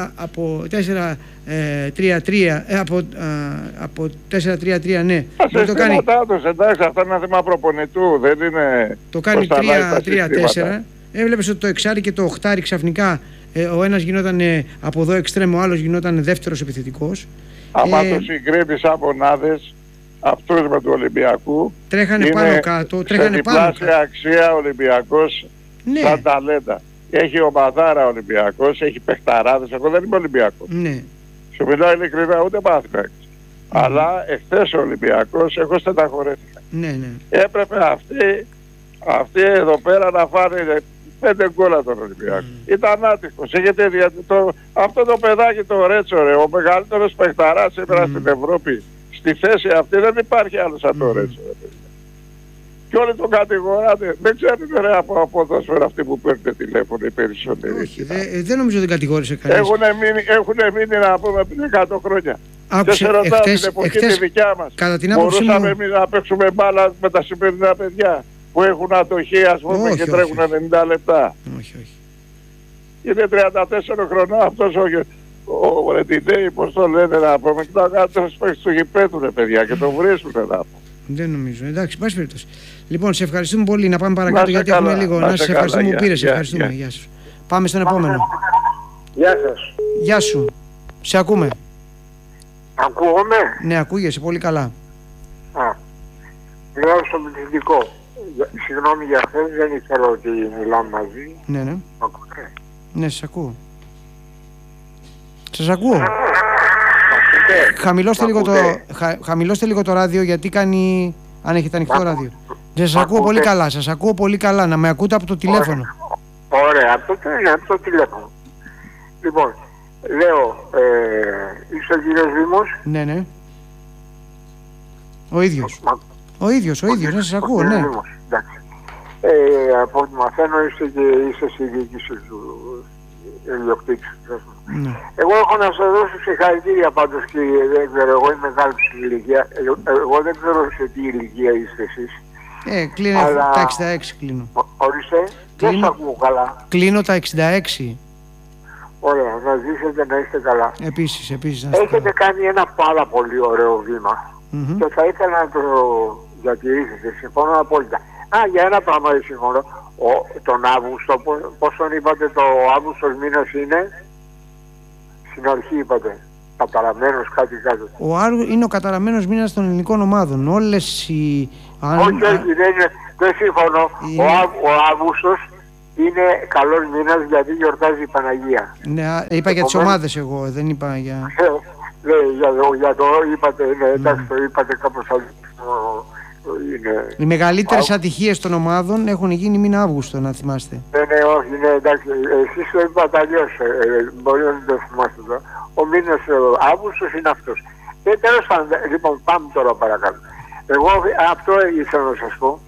S1: 4-3-3, από 4-3-3, ναι.
S5: Το κάνει. Εντάξει, αυτό είναι ένα θέμα προπονητού, δεν είναι.
S1: Το κάνει 3-3-4. Έβλεπες ότι το εξάρι και το οχτάρι ξαφνικά ο ένας γινόταν από εδώ εξτρέμ, ο άλλος γινόταν δεύτερος επιθετικός.
S5: Άμα το συγκρίνεις από μονάδες, αυτούς με του Ολυμπιακού,
S1: τρέχανε πάνω κάτω, τρέχανε πάνω κάτω. Σε
S5: διπλάσια αξία Ολυμπιακός, ναι, σαν ταλέντα. Έχει ομαδάρα Ολυμπιακός, έχει παιχταράδες, εγώ δεν είμαι Ολυμπιακός.
S1: Ναι.
S5: Σου μιλάω ειλικρινά, ούτε μάθημα. Αλλά εχθές ο Ολυμπιακός, εγώ στεναχωρέθηκα.
S1: Ναι, ναι.
S5: Έπρεπε αυτοί εδώ πέρα να φάνε 5 γκολ τον Ολυμπιακό. Ήταν άτυχος. Αυτό το παιδάκι το Ρέτσο, ρε, ο μεγαλύτερος παιχταράς σήμερα στην Ευρώπη, στη θέση αυτή δεν υπάρχει άλλο σαν το Ρέτσο. Και όλοι τον κατηγοράτε. Δεν ξέρετε ρε από ποδόσφαιρα αυτοί που παίρνετε τηλέφωνο οι περισσότεροι.
S1: Όχι, δεν νομίζω δεν κατηγόρησε κανείς.
S5: Έχουν μείνει να πούμε πριν 100 χρόνια. Και σε ρωτάω την εποχή τη δικιά μας. Μπορούσαμε εμείς να παίξουμε μπάλα με τα σημερινά παιδιά που έχουν ατοχή ας πούμε και τρέχουν 90 λεπτά.
S1: Όχι, όχι.
S5: Είναι 34 χρονών αυτός ο Ρεντινέη, πώς το λένε να πούμε, και τα κάτω στο γηπέδου ρε παιδιά και το βρίσκουν να πούμε.
S1: Δεν νομίζω. Εντάξει, πάση περιπτώσει. Λοιπόν, σε ευχαριστούμε πολύ. Να πάμε παρακάτω γιατί έχουμε λίγο. Να σε ευχαριστούμε που πήρες. Ευχαριστούμε. Γεια σου. Πάμε στον επόμενο.
S6: Γεια σας.
S1: Γεια σου. Σε ακούμε.
S6: Ακούγομαι.
S1: Ναι, ακούγεσαι πολύ καλά.
S6: Μιλάω στο πληθυντικό. Συγγνώμη για χθες, δεν ήθελα ότι μιλάμε μαζί.
S1: Ναι, ναι.
S6: Ακούτε.
S1: Ναι, σας ακούω. Σας ακούω. Χαμηλώστε λίγο το ράδιο γιατί κάνει, αν έχετε ανοιχτό ράδιο. Σας ακούω πολύ καλά, σας ακούω πολύ καλά. Να με ακούτε από το τηλέφωνο.
S6: Ωραία, από το τηλέφωνο. Λοιπόν, λέω, είσαι ο κύριος Δήμος.
S1: Ναι, ναι. Ο ίδιος, ναι, σας ακούω, ναι.
S6: Εντάξει. Από ό,τι μαθαίνω είσαι στη διοίκηση του ιδιοκτήτης.
S1: Ναι.
S6: Εγώ έχω να σας δώσω συγχαρητήρια πάντως κύριε, δεν ξέρω, εγώ είμαι μεγάλη στην ηλικία. Εγώ δεν ξέρω σε τι ηλικία είστε εσείς.
S1: Κλείνω τα 66 κλείνω.
S6: Ορίστε, δεν σας ακούω καλά.
S1: Κλείνω τα 66.
S6: Ωραία, να ζήσετε να είστε καλά.
S1: Επίσης να είστε
S6: έχετε κάνει ένα πάρα πολύ ωραίο βήμα και θα ήθελα να το διατηρήσετε, συμφωνώ απόλυτα. Για ένα πράγμα δεν συμφωνώ. Τον Αύγουστο, πώς τον είπατε, το Αύγουστος μήνας είναι, στην αρχή είπατε, καταραμένος κάτι.
S1: Ο Άργος είναι ο καταραμένος μήνας των ελληνικών ομάδων. Όλες οι...
S6: Όχι, δεν συμφωνώ. Ο Αύγουστος είναι καλός μήνας γιατί γιορτάζει η Παναγία.
S1: Ναι, είπα για τις ομάδες εγώ, δεν είπα για...
S6: Ναι, για το είπατε, εντάξει, το είπατε κάπως άλλο.
S1: Οι μεγαλύτερες ατυχίες των ομάδων έχουν γίνει μήνα Αύγουστο, να θυμάστε.
S6: Ναι, όχι, ναι, εντάξει, εσείς το είπατε αλλιώς, μπορεί να μην το θυμάστε τώρα. Ο μήνας Αύγουστος είναι αυτός. Τέλος πάντων, λοιπόν, πάμε τώρα παρακάτω. Εγώ αυτό ήθελα να σας πω.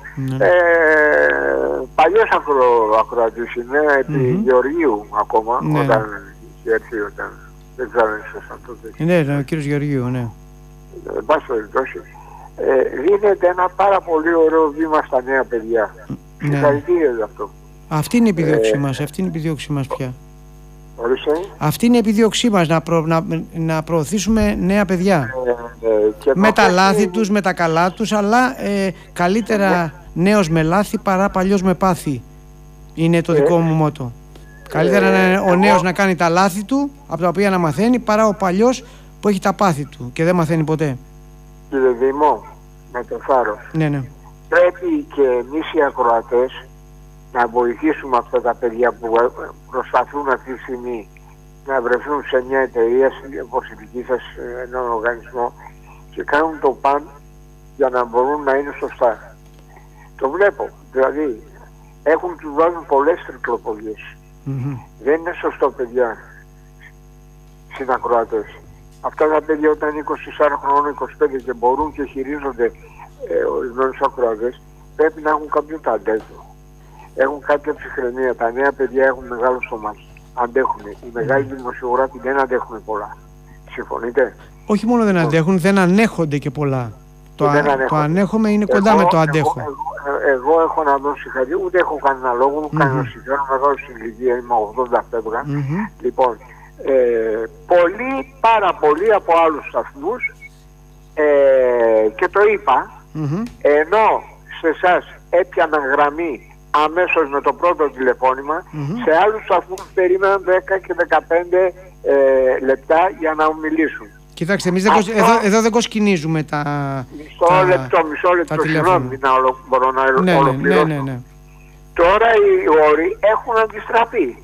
S6: Παλιός ακροατής είναι, επί Γεωργίου ακόμα, όταν είχε έρθει, δεν ξέρω αν ήσασταν τότε.
S1: Ναι, ο κύριος Γεωργίου, ναι.
S6: Εν πάση περιπτώσει, δίνεται ένα πάρα πολύ ωραίο βήμα στα νέα παιδιά. Συγχαρητήρια γι' αυτό.
S1: Αυτή είναι η επιδίωξή μας, αυτή είναι η επιδίωξή μας πια.
S6: Ορίστε.
S1: Αυτή είναι η επιδίωξή μας, να προωθήσουμε νέα παιδιά. Με τα λάθη τους, με τα καλά τους, αλλά καλύτερα νέος με λάθη παρά παλιός με πάθη. Είναι το δικό μου μότο. Καλύτερα ο νέος να κάνει τα λάθη του, από τα οποία να μαθαίνει, παρά ο παλιός που έχει τα πάθη του και δεν μαθαίνει ποτέ.
S6: Κύριε Δήμο, με το θάρρος.
S1: Ναι.
S6: Πρέπει και εμείς οι ακροατές να βοηθήσουμε αυτά τα παιδιά που προσπαθούν αυτή τη στιγμή να βρεθούν σε μια εταιρεία όπως η δική σας, έναν οργανισμό, και κάνουν το παν για να μπορούν να είναι σωστά. Το βλέπω. Δηλαδή, τους βάζουν πολλές τρικλοπολίες. Δεν είναι σωστό, παιδιά, συνακροατές. Αυτά τα παιδιά όταν είναι 24 χρόνων, 25 και μπορούν και χειρίζονται ορισμένους ακροατές, πρέπει να έχουν κάποιο ταλέντο. Έχουν κάποια ψυχραιμία. Τα νέα παιδιά έχουν μεγάλο στομάχι. Αντέχουν. Οι μεγάλοι δημοσιογράφοι δεν αντέχουν πολλά. Συμφωνείτε?
S1: Όχι μόνο δεν αντέχουν, δεν ανέχονται και πολλά. Το ανέχομαι είναι κοντά με το αντέχω.
S6: Εγώ έχω να δώσω συγχαρητήρια, ούτε έχω κανένα λόγο, μου κανένα συμφέρον, μεγάλο στην ηλικία, είμαι 80 φεύγα. Λοιπόν, πάρα πολλοί από άλλους σταθμούς, και το είπα, ενώ σε εσάς έπιαναν γραμμή αμέσως με το πρώτο τηλεφώνημα, σε άλλους σταθμούς περίμεναν 10 και 15 λεπτά για να μιλήσουν.
S1: Κοιτάξτε, εμείς εδώ δεν κοσκινίζουμε τα
S6: Μισό λεπτό, συγγνώμη, μπορώ να ολοκληρώσω.
S1: Ναι.
S6: Τώρα οι όροι έχουν αντιστραφεί.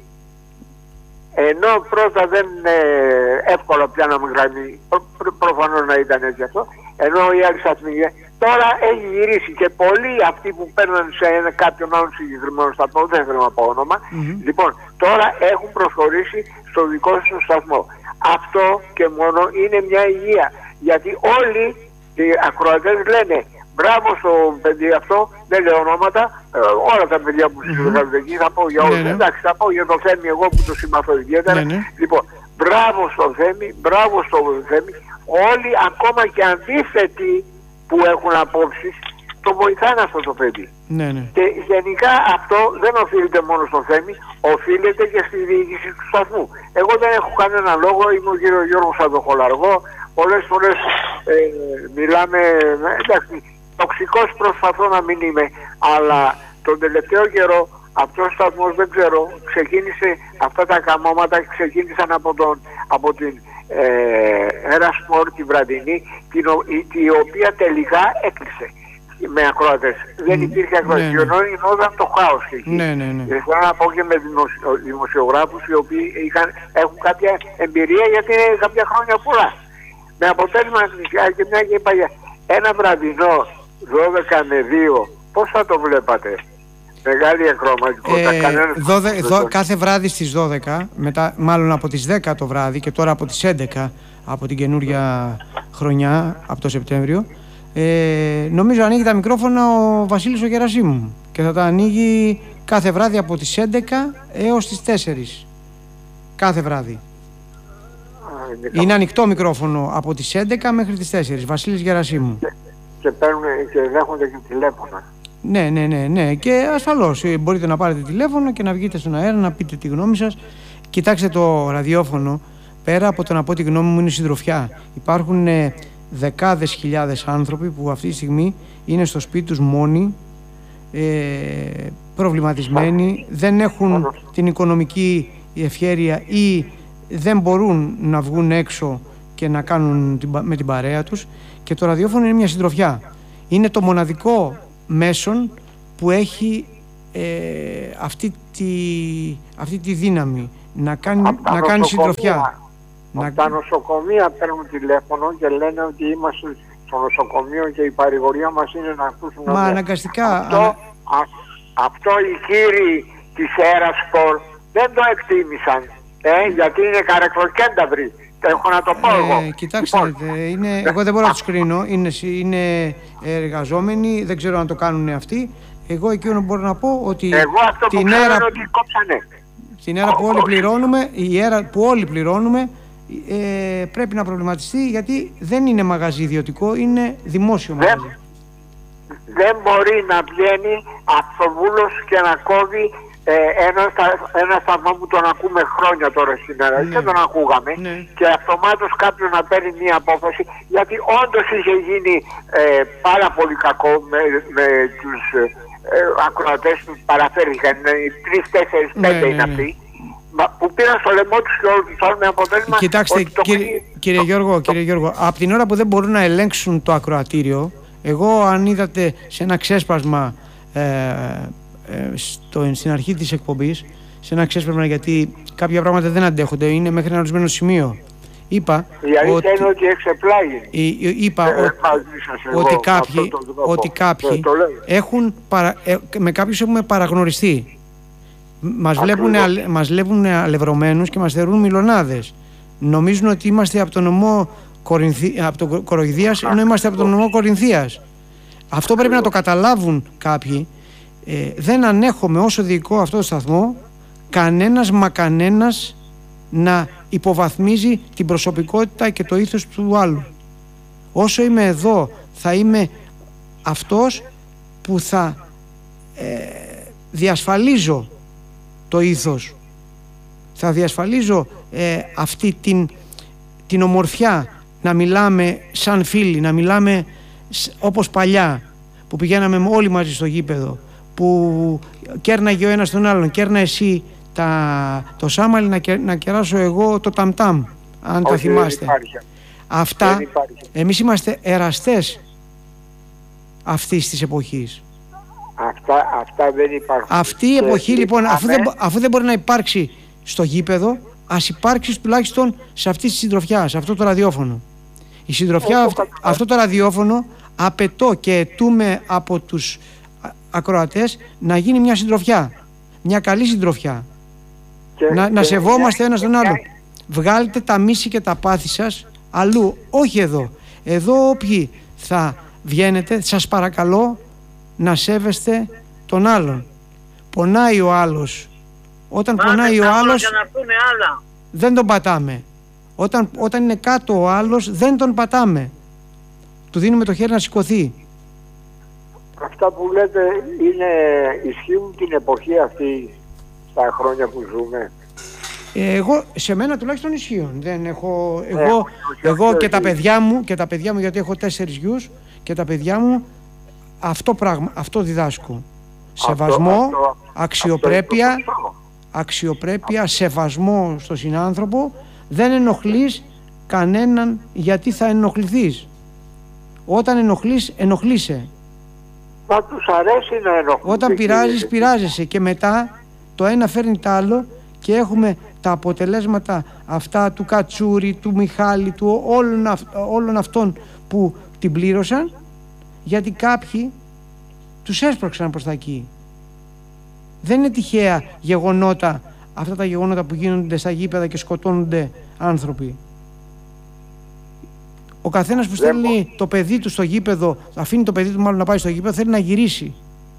S6: Ενώ πρώτα δεν είναι εύκολο πια να μην γραμμή, προφανώς να ήταν έτσι αυτό, ενώ οι άλλοι σταθμοί, τώρα έχει γυρίσει και πολλοί αυτοί που παίρνουν σε κάποιον άλλον συγκεκριμένο σταθμό, δεν θέλω να πω όνομα, λοιπόν, τώρα έχουν προσχωρήσει στο δικό σου σταθμό. Αυτό και μόνο είναι μια υγεία, γιατί όλοι οι ακροατές λένε μπράβο στο παιδί αυτό, δεν λέω ονόματα, όλα τα παιδιά που συζητάνε εκεί, θα πω για όλους. Εντάξει, θα πω για το Θέμη, εγώ που το συμπαθώ ιδιαίτερα. Λοιπόν, μπράβο στο Θέμη, μπράβο στο Θέμη. Όλοι, ακόμα και αντίθετοι που έχουν απόψεις, το βοηθάνε αυτό το παιδί. Και γενικά αυτό δεν οφείλεται μόνο στο Θέμη, οφείλεται και στη διοίκηση του σταθμού. Εγώ δεν έχω κανένα λόγο, είμαι ο κύριος Γιώργος Αδοχολαργό, πολλές φορές μιλάμε, εντάξει, τοξικός προσπαθώ να μην είμαι, αλλά τον τελευταίο καιρό αυτός ο σταθμός, δεν ξέρω, ξεκίνησε αυτά τα καμώματα, ξεκίνησαν από την Έρα Σπορ, τη βραδινή, η οποία τελικά έκλεισε με ακροατές. Δεν υπήρχε ακροατές, γινόταν το χάος εκεί. Θέλω να πω και με δημοσιογράφους οι οποίοι έχουν κάποια εμπειρία, γιατί είναι κάποια χρόνια πολλά. Με αποτέλεσμα και μια και είπα, ένα βραδινό 12 με 2, πώς θα το βλέπατε? Μεγάλη ακροματικότητα.
S1: Κάθε βράδυ στις 12, μετά, μάλλον από τις 10 το βράδυ και τώρα από τις 11 από την καινούρια χρονιά, από το Σεπτέμβριο, νομίζω ανοίγει τα μικρόφωνα ο Βασίλης ο Γερασίμου και θα τα ανοίγει κάθε βράδυ από τις 11 έως τις 4 κάθε βράδυ. Είναι ανοιχτό μικρόφωνο από τις 11 μέχρι τις 4, Βασίλης Γερασίμου.
S6: Και παίρνουν και δέχονται και τηλέφωνα.
S1: Ναι, και ασφαλώς μπορείτε να πάρετε τηλέφωνο και να βγείτε στον αέρα να πείτε τη γνώμη σας. Κοιτάξτε, το ραδιόφωνο, πέρα από το να πω τη γνώμη μου, είναι συντροφιά. Υπάρχουν δεκάδες χιλιάδες άνθρωποι που αυτή τη στιγμή είναι στο σπίτι τους μόνοι, προβληματισμένοι, δεν έχουν την οικονομική ευχέρεια ή δεν μπορούν να βγουν έξω και να κάνουν με την παρέα τους, και το ραδιόφωνο είναι μια συντροφιά. Είναι το μοναδικό μέσον που έχει αυτή τη δύναμη να κάνει συντροφιά.
S6: Από τα νοσοκομεία παίρνουν τηλέφωνο και λένε ότι είμαστε στο νοσοκομείο και η παρηγοριά μας είναι να ακούσουν.
S1: Μα αναγκαστικά.
S6: Αυτό οι κύριοι της Αέρασπορ δεν το εκτίμησαν, γιατί είναι καρεκλοκένταυροι. Έχω να το πω εγώ.
S1: Κοιτάξτε, εγώ δεν μπορώ να τους κρίνω. Είναι εργαζόμενοι, δεν ξέρω αν το κάνουν αυτοί. Εγώ εκείνο μπορώ να πω ότι την αίρα που όλοι πληρώνουμε, πρέπει να προβληματιστεί, γιατί δεν είναι μαγαζί ιδιωτικό, είναι δημόσιο μαγαζί.
S6: Δεν μπορεί να βγαίνει αυτοβούλος και να κόβει ένα σταθμό που τον ακούμε χρόνια τώρα σήμερα, και τον ακούγαμε, και αυτομάτως κάποιος να παίρνει μια απόφαση, γιατί όντως είχε γίνει πάρα πολύ κακό με τους ακροατές που παραφέρθηκαν, 3, 4, 5 είναι αυτοί, που πήραν στο λαιμό τους και όλους τους άλλους με αποτέλεσμα.
S1: Κοιτάξτε, κύριε Γιώργο, από την ώρα που δεν μπορούν να ελέγξουν το ακροατήριο, εγώ αν είδατε σε ένα ξέσπασμα στην αρχή της εκπομπής, σε ένα ξέσπασμα, γιατί κάποια πράγματα δεν αντέχονται, είναι μέχρι ένα ορισμένο σημείο, είπα ότι κάποιοι έχουν με κάποιους έχουμε παραγνωριστεί. Μας βλέπουν αλευρωμένους και μας θεωρούν μιλονάδες. Νομίζουν ότι είμαστε από το νομό Κοροϊδίας, ενώ είμαστε από το νομό Κορινθίας. Αυτό πρέπει να το καταλάβουν κάποιοι. Δεν ανέχομαι όσο διοικώ αυτό το σταθμό κανένας να υποβαθμίζει την προσωπικότητα και το ήθος του άλλου. Όσο είμαι εδώ θα είμαι αυτός που θα διασφαλίζω το ήθος, θα διασφαλίζω αυτή την ομορφιά, να μιλάμε σαν φίλοι, να μιλάμε όπως παλιά που πηγαίναμε όλοι μαζί στο γήπεδο, που κέρναγε ο ένας τον άλλον, κέρνα εσύ το σάμαλι, να κεράσω εγώ το ταμτάμ, αν τα θυμάστε. Αυτά, εμείς είμαστε εραστές αυτής της εποχής.
S6: Αυτά δεν υπάρχουν.
S1: Αυτή η εποχή λοιπόν, αφού δεν μπορεί να υπάρξει στο γήπεδο, ας υπάρξει τουλάχιστον σε αυτή τη συντροφιά, σε αυτό το ραδιόφωνο. Η συντροφιά, αυτό το ραδιόφωνο, απαιτώ και αιτούμε από τους ακροατές να γίνει μια συντροφιά, μια καλή συντροφιά, να σεβόμαστε ένας τον άλλον. Βγάλτε τα μίση και τα πάθη σας αλλού, όχι εδώ. Εδώ όποιοι θα βγαίνετε, σας παρακαλώ να σέβεστε τον άλλον. Πονάει ο άλλος. Όταν πονάει ο άλλος δεν τον πατάμε. Όταν είναι κάτω ο άλλος δεν τον πατάμε. Του δίνουμε το χέρι να σηκωθεί.
S6: Αυτά που λέτε ισχύουν την εποχή αυτή, στα χρόνια που ζούμε.
S1: Εγώ, σε μένα τουλάχιστον ισχύουν. Δεν έχω, εγώ και τα παιδιά μου, γιατί έχω 4 γιους, και τα παιδιά μου αυτό διδάσκω. Σεβασμό, αξιοπρέπεια, σεβασμό στο συνάνθρωπο. Δεν ενοχλείς κανέναν, γιατί θα ενοχληθείς. Όταν ενοχλείς, ενοχλείσαι.
S6: Μα τους αρέσει να ενοχλείς.
S1: Όταν πειράζεις, πειράζεσαι, και μετά το ένα φέρνει το άλλο και έχουμε τα αποτελέσματα αυτά του Κατσούρη, του Μιχάλη, του όλων αυτών που την πλήρωσαν, γιατί κάποιοι τους έσπρωξαν προς τα εκεί. Δεν είναι τυχαία γεγονότα αυτά τα γεγονότα που γίνονται στα γήπεδα και σκοτώνονται άνθρωποι. Ο καθένας που στέλνει το παιδί του στο γήπεδο, αφήνει το παιδί του μάλλον να πάει στο γήπεδο, θέλει να γυρίσει.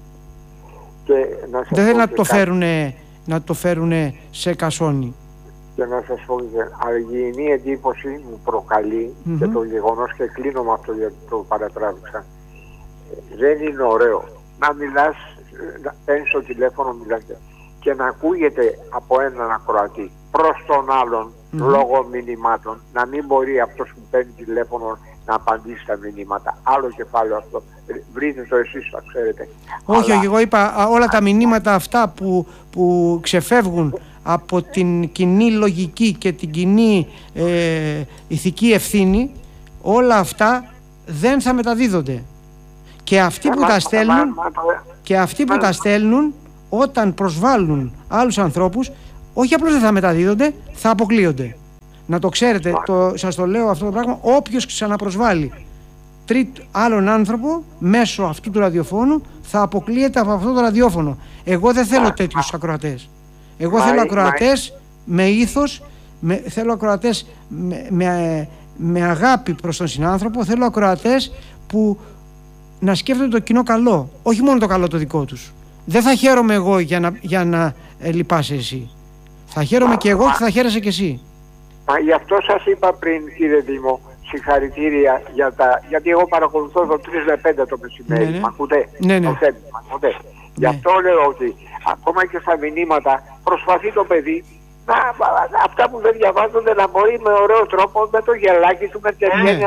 S1: Δεν θέλει να το φέρουνε σε κασόνι.
S6: Και να σας πω, αργινή εντύπωση μου προκαλεί και το γεγονός, και κλείνω με αυτό γιατί το παρατράβηξα. Δεν είναι ωραίο να μιλάς, να παίρνεις στο τηλέφωνο, μιλάτε, και να ακούγεται από έναν ακροατή προς τον άλλον λόγω μηνυμάτων, να μην μπορεί αυτός που παίρνει τηλέφωνο να απαντήσει στα μηνύματα. Άλλο κεφάλαιο αυτό. Βρείτε το εσείς, θα ξέρετε.
S1: Όχι, εγώ είπα όλα τα μηνύματα αυτά που ξεφεύγουν από την κοινή λογική και την κοινή ηθική ευθύνη, όλα αυτά δεν θα μεταδίδονται. Και αυτοί που τα στέλνουν, όταν προσβάλλουν άλλους ανθρώπους, όχι απλώς δεν θα μεταδίδονται, θα αποκλείονται. Να το ξέρετε, σας το λέω αυτό το πράγμα, όποιος ξαναπροσβάλλει άλλον άνθρωπο μέσω αυτού του ραδιοφώνου θα αποκλείεται από αυτό το ραδιόφωνο. Εγώ δεν θέλω τέτοιους ακροατές. Εγώ θέλω ακροατές με ήθος, θέλω ακροατές με αγάπη προς τον συνάνθρωπο, θέλω ακροατές που να σκέφτονται το κοινό καλό, όχι μόνο το καλό το δικό τους. Δεν θα χαίρομαι εγώ για να λυπάσαι εσύ. Θα χαίρομαι και εγώ και θα χαίρεσαι και εσύ.
S6: Γι' αυτό σας είπα πριν, κύριε Δήμο, συγχαρητήρια γιατί εγώ παρακολουθώ το 3 με 5 το μεσημέρι.
S1: Ναι.
S6: Μ' ακούτε?
S1: Ναι.
S6: Ναι. Γι' αυτό λέω ότι ακόμα και στα μηνύματα προσπαθεί το παιδί αυτά που δεν διαβάζονται να μπορεί με ωραίο τρόπο, με το γελάκι του, με την ευγένεια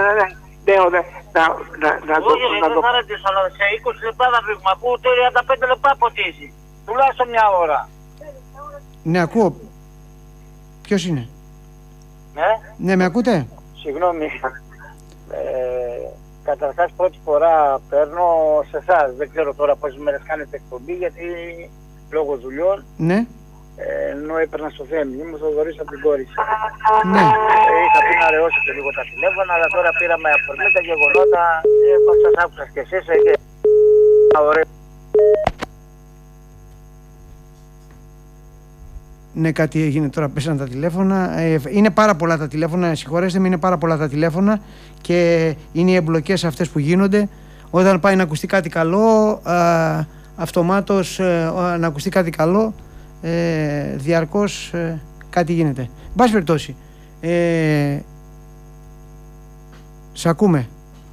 S6: να το...
S2: Δεν θα ρωτήσω, αλλά σε 20 λεπτά θα φύγουμε. Ακούω 35 λεπτά ποτίσει. Τουλάχιστον μια ώρα.
S1: Ναι, ακούω. Ποιος είναι? Ναι, με ακούτε?
S2: Συγγνώμη. Καταρχάς πρώτη φορά παίρνω σε εσάς. Δεν ξέρω τώρα πόσες μέρες κάνετε εκπομπή, γιατί λόγω δουλειών.
S1: Ναι.
S2: Ενώ έπαιρνα στο Θέμη, ήμουν Θοδωρής από την κόρη.
S1: Ναι.
S2: Είχα πει να ρεώσετε λίγο τα τηλέφωνα, αλλά τώρα πήραμε αφορμή τα γεγονότα. Σας άκουσα και εσείς. Ωραία.
S1: Ναι, κάτι έγινε τώρα, πέσαν τα τηλέφωνα. Είναι πάρα πολλά τα τηλέφωνα, συγχωρέστε με, είναι πάρα πολλά τα τηλέφωνα και είναι οι εμπλοκές αυτές που γίνονται. Όταν πάει να ακουστεί κάτι καλό, αυτομάτως να ακουστεί κάτι καλό, διαρκώς κάτι γίνεται. Εν πάση περιπτώσει, σ' ακούμε.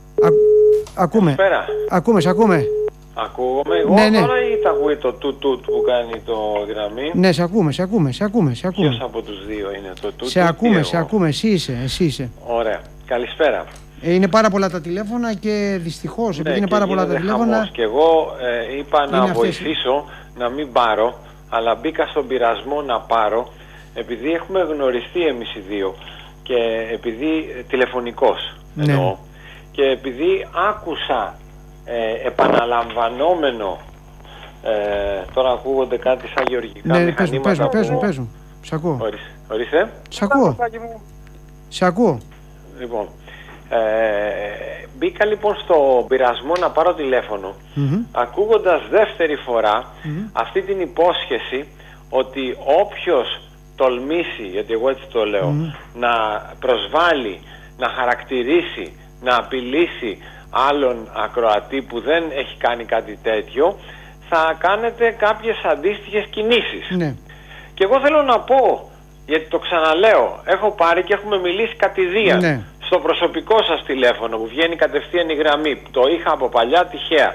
S1: Ακούμε.
S7: Ακούγομαι εγώ τώρα ή τα ακούει το τουτ που κάνει το γραμμή?
S1: Ναι, σε ακούμε.
S7: Ποιος από τους δύο είναι το τουτ?
S1: Σε ακούμε, εσύ είσαι.
S7: Ωραία, καλησπέρα.
S1: Είναι πάρα πολλά τα τηλέφωνα και δυστυχώς, επειδή είναι πάρα πολλά τα τηλέφωνα...
S7: Και εγώ είπα να βοηθήσω να μην πάρω, αλλά μπήκα στον πειρασμό να πάρω, επειδή έχουμε γνωριστεί εμείς οι δύο και επειδή τηλεφωνικός εννοώ, και επειδή άκουσα επαναλαμβανόμενο, τώρα ακούγονται κάτι σαν γεωργικά μηχανήματα.
S1: Παίζουν. Σ' ακούω.
S7: Ορίστε.
S1: Σ' ακούω.
S7: Λοιπόν, μπήκα λοιπόν στο πειρασμό να πάρω τηλέφωνο, ακούγοντας δεύτερη φορά αυτή την υπόσχεση ότι όποιος τολμήσει, γιατί εγώ έτσι το λέω, να προσβάλλει, να χαρακτηρίσει, να απειλήσει άλλον ακροατή που δεν έχει κάνει κάτι τέτοιο, θα κάνετε κάποιες αντίστοιχες κινήσεις.
S1: Ναι.
S7: Και εγώ θέλω να πω, γιατί το ξαναλέω, έχω πάρει και έχουμε μιλήσει κατηδίαν στο προσωπικό σας τηλέφωνο που βγαίνει κατευθείαν η γραμμή, το είχα από παλιά τυχαία.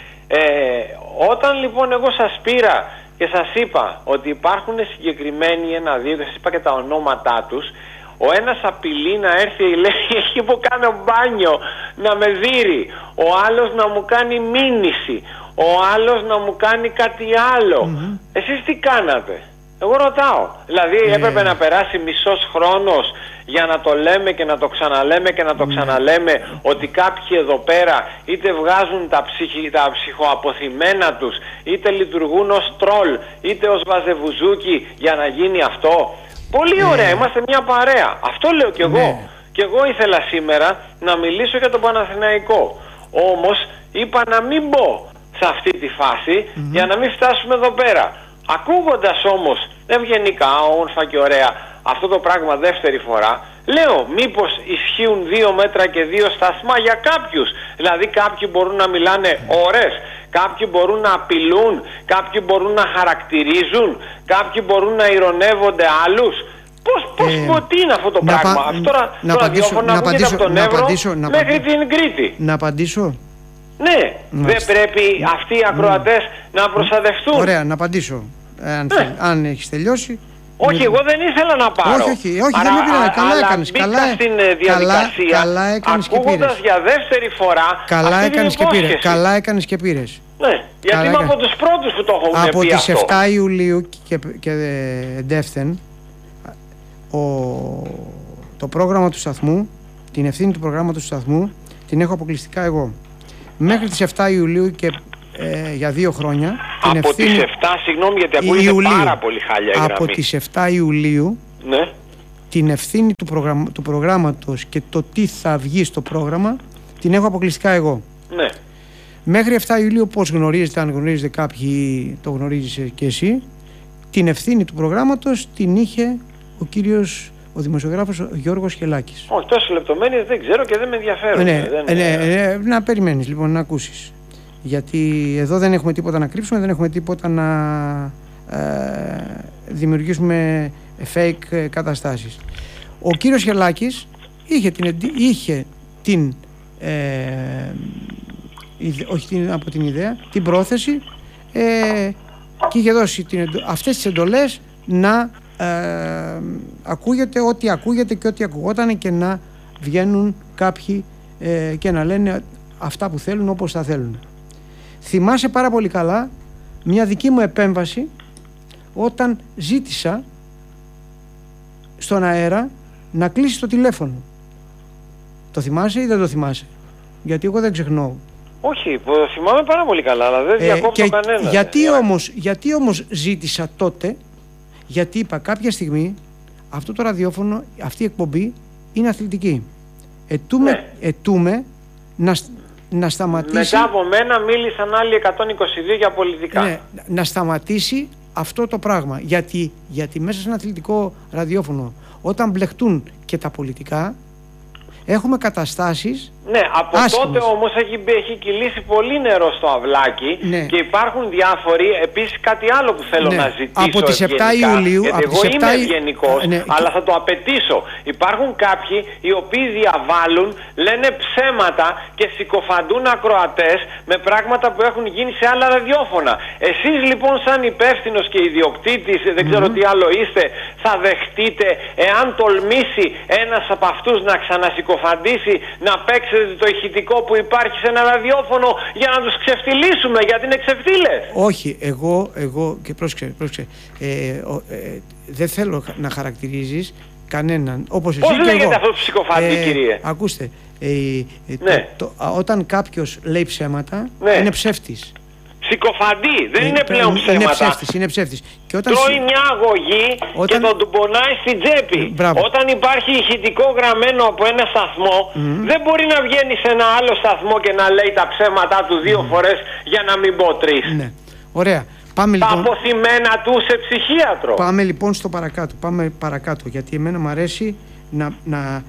S7: Όταν λοιπόν εγώ σας πήρα και σας είπα ότι υπάρχουν συγκεκριμένοι ένα-δύο και σας είπα και τα ονόματά τους, ο ένας απειλεί να έρθει, λέει, εκεί που κάνω μπάνιο, να με δείρει. Ο άλλος να μου κάνει μήνυση. Ο άλλος να μου κάνει κάτι άλλο. Εσείς τι κάνατε? Εγώ ρωτάω. Δηλαδή έπρεπε να περάσει μισός χρόνος για να το λέμε και να το ξαναλέμε και να το ξαναλέμε ότι κάποιοι εδώ πέρα είτε βγάζουν τα ψυχοαποθυμένα τους, είτε λειτουργούν ως τρόλ, είτε ως βαζεβουζούκι για να γίνει αυτό? Πολύ ωραία, είμαστε μια παρέα. Αυτό λέω κι εγώ. Και εγώ ήθελα σήμερα να μιλήσω για τον Παναθηναϊκό. Όμως είπα να μην μπω σε αυτή τη φάση για να μην φτάσουμε εδώ πέρα. Ακούγοντας όμως ευγενικά, όμορφα και ωραία αυτό το πράγμα δεύτερη φορά, λέω μήπως ισχύουν 2 μέτρα και 2 σταθμά για κάποιους? Δηλαδή κάποιοι μπορούν να μιλάνε ώρες, κάποιοι μπορούν να απειλούν, κάποιοι μπορούν να χαρακτηρίζουν, κάποιοι μπορούν να ειρωνεύονται άλλους. Τι είναι αυτό το πράγμα? Αυτό το ραδιόφωνο ακούγεται από τον Εύρο μέχρι την Κρήτη.
S1: Να απαντήσω?
S7: Ναι, δεν πρέπει αυτοί οι ακροατές να προστατευτούν?
S1: Ωραία, να απαντήσω. Αν έχεις τελειώσει.
S7: Όχι, εγώ δεν ήθελα να πάρω.
S1: Όχι, δεν με πειράζει. Καλά έκανες.
S7: Μπήκα στην διαδικασία ακούγοντας για δεύτερη φορά
S1: Καλά έκανες και πήρες.
S7: Ναι, γιατί είμαι από τους πρώτους που το έχω πει
S1: από τις
S7: αυτό.
S1: 7 Ιουλίου και εντεύθεν το πρόγραμμα του σταθμού, την ευθύνη του προγράμματος του σταθμού την έχω αποκλειστικά εγώ. Μέχρι τις 7 Ιουλίου και για 2 χρόνια. Την
S7: από
S1: ευθύνη,
S7: τις 7, συγγνώμη γιατί ακούγεται πάρα πολύ χάλια η
S1: από
S7: γραμμή.
S1: τις 7 Ιουλίου,
S7: ναι,
S1: την ευθύνη του προγράμματος και το τι θα βγει στο πρόγραμμα την έχω αποκλειστικά εγώ.
S7: Ναι.
S1: Μέχρι 7 Ιουλίου, όπως γνωρίζετε, αν γνωρίζετε κάποιοι, το γνωρίζεις και εσύ, την ευθύνη του προγράμματος την είχε ο δημοσιογράφος ο Γιώργος Χελάκης.
S7: Όχι, τόσες λεπτομέρειες δεν ξέρω και δεν με ενδιαφέρουν.
S1: Να περιμένεις λοιπόν να ακούσεις. Γιατί εδώ δεν έχουμε τίποτα να κρύψουμε, δεν έχουμε τίποτα να δημιουργήσουμε fake καταστάσεις. Ο κύριος Χελάκης είχε την πρόθεση και είχε δώσει αυτές τις εντολές να ακούγεται ό,τι ακούγεται και ό,τι ακουγόταν και να βγαίνουν κάποιοι και να λένε αυτά που θέλουν όπως θα θέλουν. Θυμάσαι πάρα πολύ καλά μια δική μου επέμβαση όταν ζήτησα στον αέρα να κλείσει το τηλέφωνο. Το θυμάσαι ή δεν το θυμάσαι? Γιατί εγώ δεν ξεχνώ.
S7: Όχι, θυμάμαι πάρα πολύ καλά, αλλά δεν διακόπτω κανένα.
S1: Γιατί όμως ζήτησα τότε? Γιατί είπα κάποια στιγμή αυτό το ραδιόφωνο, αυτή η εκπομπή είναι αθλητική. Ετούμε να σταματήσει.
S7: Μετά από μένα μίλησαν άλλοι 122 για πολιτικά.
S1: Ναι, να σταματήσει αυτό το πράγμα. Γιατί μέσα σε ένα αθλητικό ραδιόφωνο, όταν μπλεχτούν και τα πολιτικά, έχουμε καταστάσεις.
S7: Ναι, από
S1: άσχημες.
S7: τότε όμως έχει κυλήσει πολύ νερό στο αυλάκι, ναι. Και υπάρχουν διάφοροι. Επίσης κάτι άλλο που θέλω, ναι, να ζητήσω
S1: από τις 7 Ιουλίου,
S7: γιατί εγώ είμαι ευγενικός, ναι, αλλά θα το απαιτήσω. Υπάρχουν κάποιοι οι οποίοι διαβάλλουν, λένε ψέματα και συκοφαντούν ακροατές με πράγματα που έχουν γίνει σε άλλα ραδιόφωνα. Εσείς λοιπόν σαν υπεύθυνος και ιδιοκτήτης, δεν ξέρω τι άλλο είστε, θα δεχτείτε εάν τολμήσει ένας από αυτούς να ξανασυκοφαντήσει, να παίξει το ηχητικό που υπάρχει σε ένα ραδιόφωνο για να τους ξεφτυλίσουμε, γιατί είναι ξεφτύλες?
S1: Όχι, εγώ και πρόσεξε, δεν θέλω να χαρακτηρίζεις κανέναν όπως εσύ.
S7: Πώς
S1: και
S7: λέγεται
S1: εγώ.
S7: αυτό που ψυχοφαντεί, κύριε?
S1: Ακούστε,
S7: ναι.
S1: Όταν κάποιος λέει ψέματα,
S7: ναι,
S1: είναι ψεύτης.
S7: Συκοφαντή, δεν είναι πλέον ψέματα.
S1: Είναι ψεύτης. Και
S7: τρώει μια αγωγή και τον του πονάει στην τσέπη. Όταν υπάρχει ηχητικό γραμμένο από ένα σταθμό, δεν μπορεί να βγαίνει σε ένα άλλο σταθμό και να λέει τα ψέματά του 2 φορές για να μην πω 3.
S1: Ναι. Ωραία. Πάμε,
S7: τα
S1: λοιπόν,
S7: αποθυμένα του σε ψυχίατρο.
S1: Πάμε λοιπόν στο παρακάτω. Πάμε παρακάτω, γιατί εμένα μου αρέσει να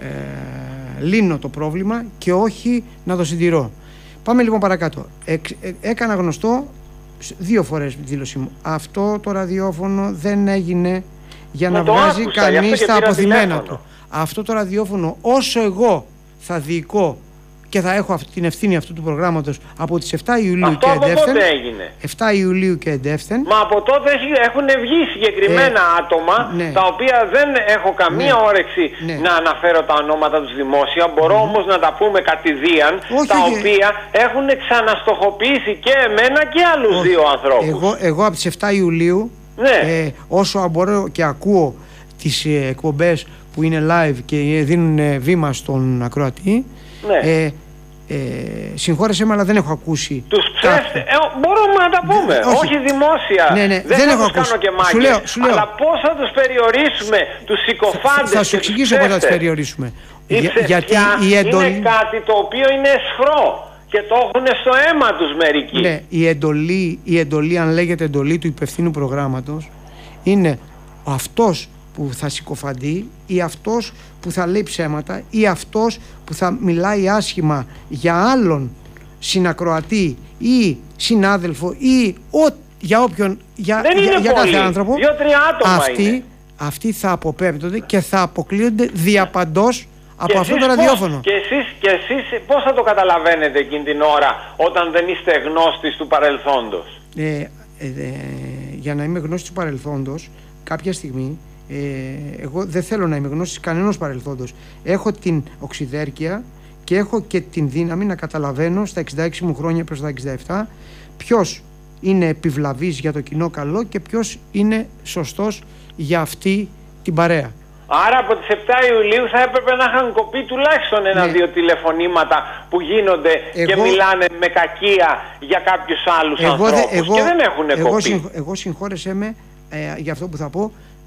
S1: λύνω το πρόβλημα και όχι να το συντηρώ. Πάμε λοιπόν παρακάτω. Έκανα γνωστό 2 φορές δήλωσή μου. Αυτό το ραδιόφωνο δεν έγινε για να βγάζει κανείς τα αποθυμένα του. Αυτό το ραδιόφωνο, όσο εγώ θα διοικώ και θα έχω την ευθύνη αυτού του προγράμματος από τις 7 Ιουλίου
S7: αυτό
S1: και εντεύθεν.
S7: 7
S1: Ιουλίου και εντεύθεν.
S7: Μα από τότε έχουν βγει συγκεκριμένα άτομα,
S1: ναι,
S7: τα οποία δεν έχω καμία όρεξη να αναφέρω τα ονόματα τους δημόσια. Μπορώ όμως να τα πούμε κατηδίαν, τα οποία έχουν ξαναστοχοποιήσει και εμένα και άλλους 2 ανθρώπους.
S1: Εγώ από τις 7 Ιουλίου, όσο μπορώ και ακούω τις εκπομπές που είναι live και δίνουν βήμα στον ακροατή, συγχώρεσέ με, αλλά δεν έχω ακούσει.
S7: Τους ψεύτες, μπορούμε να τα πούμε, όχι δημόσια.
S1: Δεν έχω
S7: ακούσει. Κάνω και μάγκες,
S1: σου λέω.
S7: Αλλά πώς θα τους περιορίσουμε, τους συκοφάντες?
S1: Θα σου εξηγήσω πώς θα τους περιορίσουμε.
S7: Γιατί η εντολή είναι κάτι το οποίο είναι αισχρό και το έχουν στο αίμα τους μερικοί.
S1: Ναι, η εντολή, αν λέγεται εντολή του υπευθύνου προγράμματος, είναι αυτός που θα συκοφαντεί ή αυτός που θα λέει ψέματα ή αυτός που θα μιλάει άσχημα για άλλον συνακροατή ή συνάδελφο ή για όποιον, για κάθε άνθρωπο.
S7: 2-3 άτομα είναι.
S1: Αυτοί θα αποπέμπτονται και θα αποκλείονται διαπαντός από αυτό το ραδιόφωνο.
S7: Και εσείς πώς θα το καταλαβαίνετε εκείνη την ώρα όταν δεν είστε γνώστης του παρελθόντος?
S1: Για να είμαι γνώστης του παρελθόντος, κάποια στιγμή εγώ δεν θέλω να είμαι γνώστης κανένας παρελθόντος. Έχω την οξυδέρκεια και έχω και την δύναμη να καταλαβαίνω στα 66 μου χρόνια προς τα 67 ποιος είναι επιβλαβής για το κοινό καλό και ποιος είναι σωστός για αυτή την παρέα.
S7: Άρα από τις 7 Ιουλίου θα έπρεπε να είχαν κοπεί τουλάχιστον ένα-δύο τηλεφωνήματα που γίνονται και μιλάνε με κακία για κάποιους άλλους ανθρώπους και δεν έχουν κοπεί.
S1: Εγώ συγχώρεσέ με για αυτό που θα πω,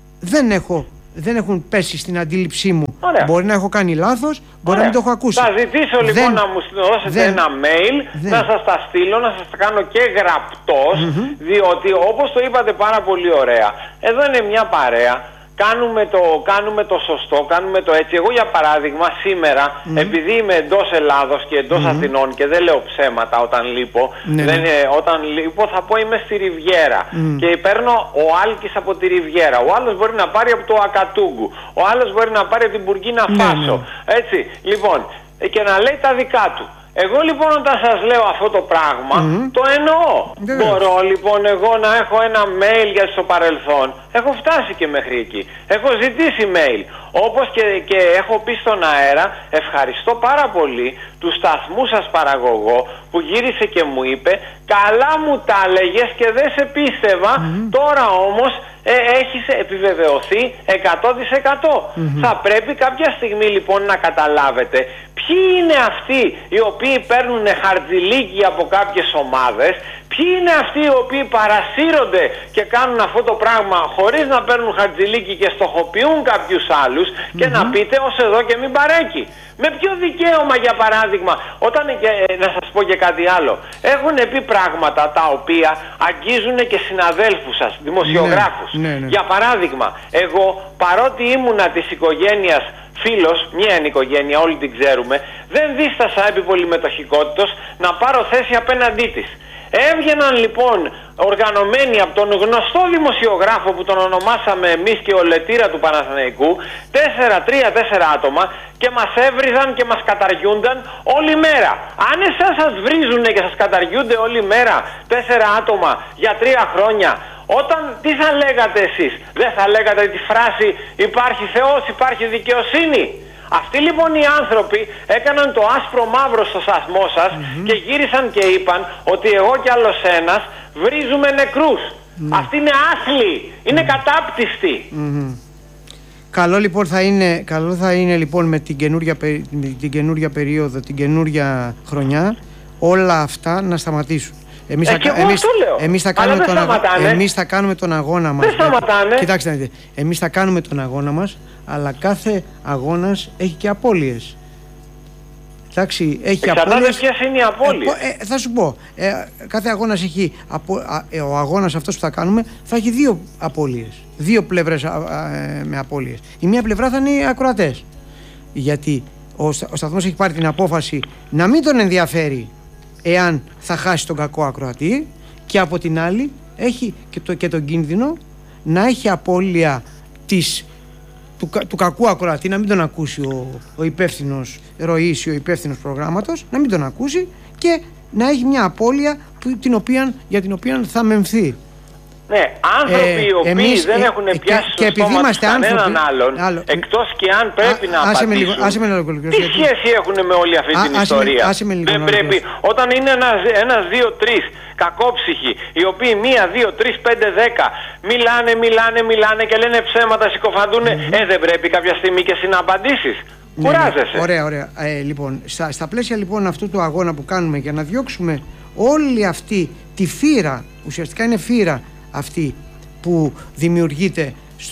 S1: δεν έχουν πέσει στην αντίληψή μου.
S7: Ωραία.
S1: Μπορεί να έχω κάνει λάθος, μπορεί να μην το έχω ακούσει.
S7: Θα ζητήσω λοιπόν να μου δώσετε ένα mail, να σας τα στείλω, να σας τα κάνω και γραπτός, διότι όπως το είπατε πάρα πολύ ωραία, εδώ είναι μια παρέα. Κάνουμε το σωστό, κάνουμε το έτσι. Εγώ για παράδειγμα σήμερα, επειδή είμαι εντός Ελλάδος και εντός Αθηνών και δεν λέω ψέματα όταν λείπω, όταν λείπω θα πω είμαι στη Ριβιέρα και παίρνω ο Άλκης από τη Ριβιέρα, ο άλλος μπορεί να πάρει από το Ακατούγκου, ο άλλος μπορεί να πάρει από την Μπουρκίνα Φάσο, έτσι, λοιπόν, και να λέει τα δικά του. Εγώ λοιπόν όταν σας λέω αυτό το πράγμα, το εννοώ. Μπορώ λοιπόν εγώ να έχω ένα mail για στο παρελθόν. Έχω φτάσει και μέχρι εκεί. Έχω ζητήσει mail. Όπως και έχω πει στον αέρα, ευχαριστώ πάρα πολύ του σταθμού σας παραγωγό που γύρισε και μου είπε, καλά μου τα έλεγες και δεν σε πίστευα, τώρα όμως έχεις επιβεβαιωθεί 100%. Θα πρέπει κάποια στιγμή λοιπόν να καταλάβετε ποιοι είναι αυτοί οι οποίοι παίρνουν χαρτζηλίκι από κάποιες ομάδες, ποιοι είναι αυτοί οι οποίοι παρασύρονται και κάνουν αυτό το πράγμα χωρίς να παίρνουν χαρτζηλίκι και στοχοποιούν κάποιους άλλους και να πείτε ως εδώ και μην παρέκει. Με ποιο δικαίωμα για παράδειγμα, να σας πω και κάτι άλλο, έχουν πει πράγματα τα οποία αγγίζουν και συναδέλφους σας, δημοσιογράφους. Για παράδειγμα, εγώ παρότι ήμουνα της οικογένειας φίλος, μια είναι οικογένεια, όλοι την ξέρουμε, δεν δίστασα επί πολυμετοχικότητος να πάρω θέση απέναντί της. Έβγαιναν λοιπόν οργανωμένοι από τον γνωστό δημοσιογράφο που τον ονομάσαμε εμείς και ο Λετήρα του Παναθηναϊκού, 3-4 άτομα και μας έβριζαν και μας καταργούνταν όλη μέρα. Αν εσάς σας βρίζουνε και σας καταργούνται όλη μέρα 4 άτομα για 3 χρόνια, τι θα λέγατε εσείς? Δεν θα λέγατε τη φράση υπάρχει Θεός, υπάρχει δικαιοσύνη? Αυτοί λοιπόν οι άνθρωποι έκαναν το άσπρο μαύρο στο σταθμό σας και γύρισαν και είπαν ότι εγώ κι άλλος ένας βρίζουμε νεκρούς. Αυτοί είναι άθλοι, είναι κατάπτυστοι.
S1: Καλό θα είναι λοιπόν με την καινούργια περίοδο, την καινούργια χρονιά, όλα αυτά να σταματήσουν. Εμείς θα κάνουμε τον αγώνα μας.
S7: Δεν σταματάνε.
S1: Κοιτάξτε να δείτε. Εμείς θα κάνουμε τον αγώνα μας, αλλά κάθε αγώνας έχει και απώλειες. Εντάξει, έχει απώλειες.
S7: Ποιες είναι οι απώλειες?
S1: Θα σου πω. Κάθε αγώνας έχει. Ο αγώνας αυτός που θα κάνουμε θα έχει 2 απώλειες. 2 πλευρές με απώλειες. Η μία πλευρά θα είναι οι ακροατές. Γιατί ο σταθμός έχει πάρει την απόφαση να μην τον ενδιαφέρει εάν θα χάσει τον κακό ακροατή, και από την άλλη έχει και τον κίνδυνο να έχει απώλεια του κακού ακροατή, να μην τον ακούσει ο υπεύθυνος ροής ή ο υπεύθυνος προγράμματος, να μην τον ακούσει και να έχει μια απώλεια για την οποία θα μεμφθεί.
S7: Ναι, άνθρωποι οι οποίοι δεν έχουν πιάσει στο στόμα τους κανέναν άλλον, εκτός και αν πρέπει να απαντήσουν. Τι σχέση έχουν με όλη αυτή την ιστορία? Δεν πρέπει, όταν είναι ένας 2-3 κακόψυχοι, οι οποίοι 1, 2, 3, 5, 10 μιλάνε και λένε ψέματα, συκοφαντούν, δεν πρέπει κάποια στιγμή και εσύ να απαντήσεις? Κουράζεσαι.
S1: Ωραία. Λοιπόν, στα πλαίσια λοιπόν αυτού του αγώνα που κάνουμε για να διώξουμε όλη αυτή τη φύρα, ουσιαστικά είναι φύρα αυτή που δημιουργείται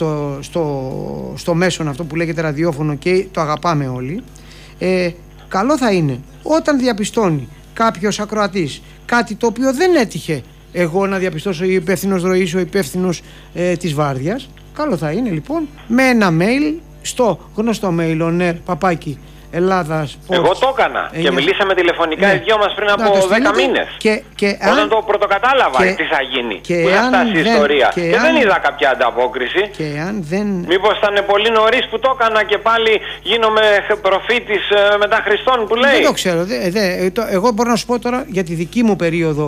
S1: στο μέσον αυτό που λέγεται ραδιόφωνο και το αγαπάμε όλοι, καλό θα είναι όταν διαπιστώνει κάποιος ακροατής κάτι το οποίο δεν έτυχε εγώ να διαπιστώσω, ο υπεύθυνος ροής, ο υπεύθυνος της βάρδιας, καλό θα είναι λοιπόν με ένα mail στο γνωστό mail onair@ Ελλάδας.
S7: Εγώ το έκανα και μιλήσαμε τηλεφωνικά οι δυο μας πριν από 10 μήνες. Όταν το πρωτοκατάλαβα τι θα γίνει. Που θα φτάσει η ιστορία. Και δεν είδα κάποια ανταπόκριση. Μήπως ήταν πολύ νωρίς που το έκανα και πάλι γίνομαι προφήτης μετά Χριστόν που λέει?
S1: Δεν το ξέρω. Εγώ μπορώ να σου πω τώρα για τη δική μου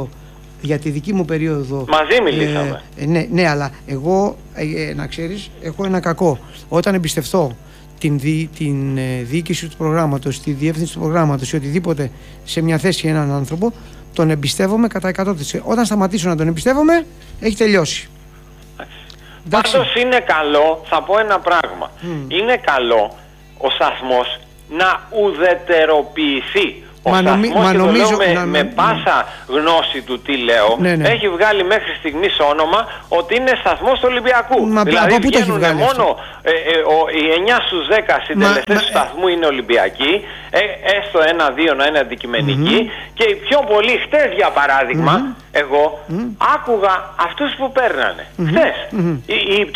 S1: περίοδο.
S7: Μαζί μιλήσαμε.
S1: Ναι, αλλά εγώ, να ξέρεις, έχω ένα κακό. Όταν εμπιστευτώ την διοίκηση του προγράμματος, τη διεύθυνση του προγράμματος ή οτιδήποτε σε μια θέση έναν άνθρωπο, τον εμπιστεύομαι κατά 100%. Όταν σταματήσω να τον εμπιστεύομαι, έχει τελειώσει.
S7: Πάντως είναι καλό, θα πω ένα πράγμα. Είναι καλό ο σταθμός να ουδετεροποιηθεί. Ο σταθμός, και το λέω με πάσα γνώση του τι λέω, έχει βγάλει μέχρι στιγμής όνομα ότι είναι σταθμός του Ολυμπιακού. Δηλαδή βγαίνουν μόνο οι 9 στους 10 συντελεστές του σταθμού είναι Ολυμπιακοί, έστω 1-2 να είναι αντικειμενικοί, και οι πιο πολλοί χτες, για παράδειγμα, εγώ άκουγα αυτούς που παίρνανε. Χτες.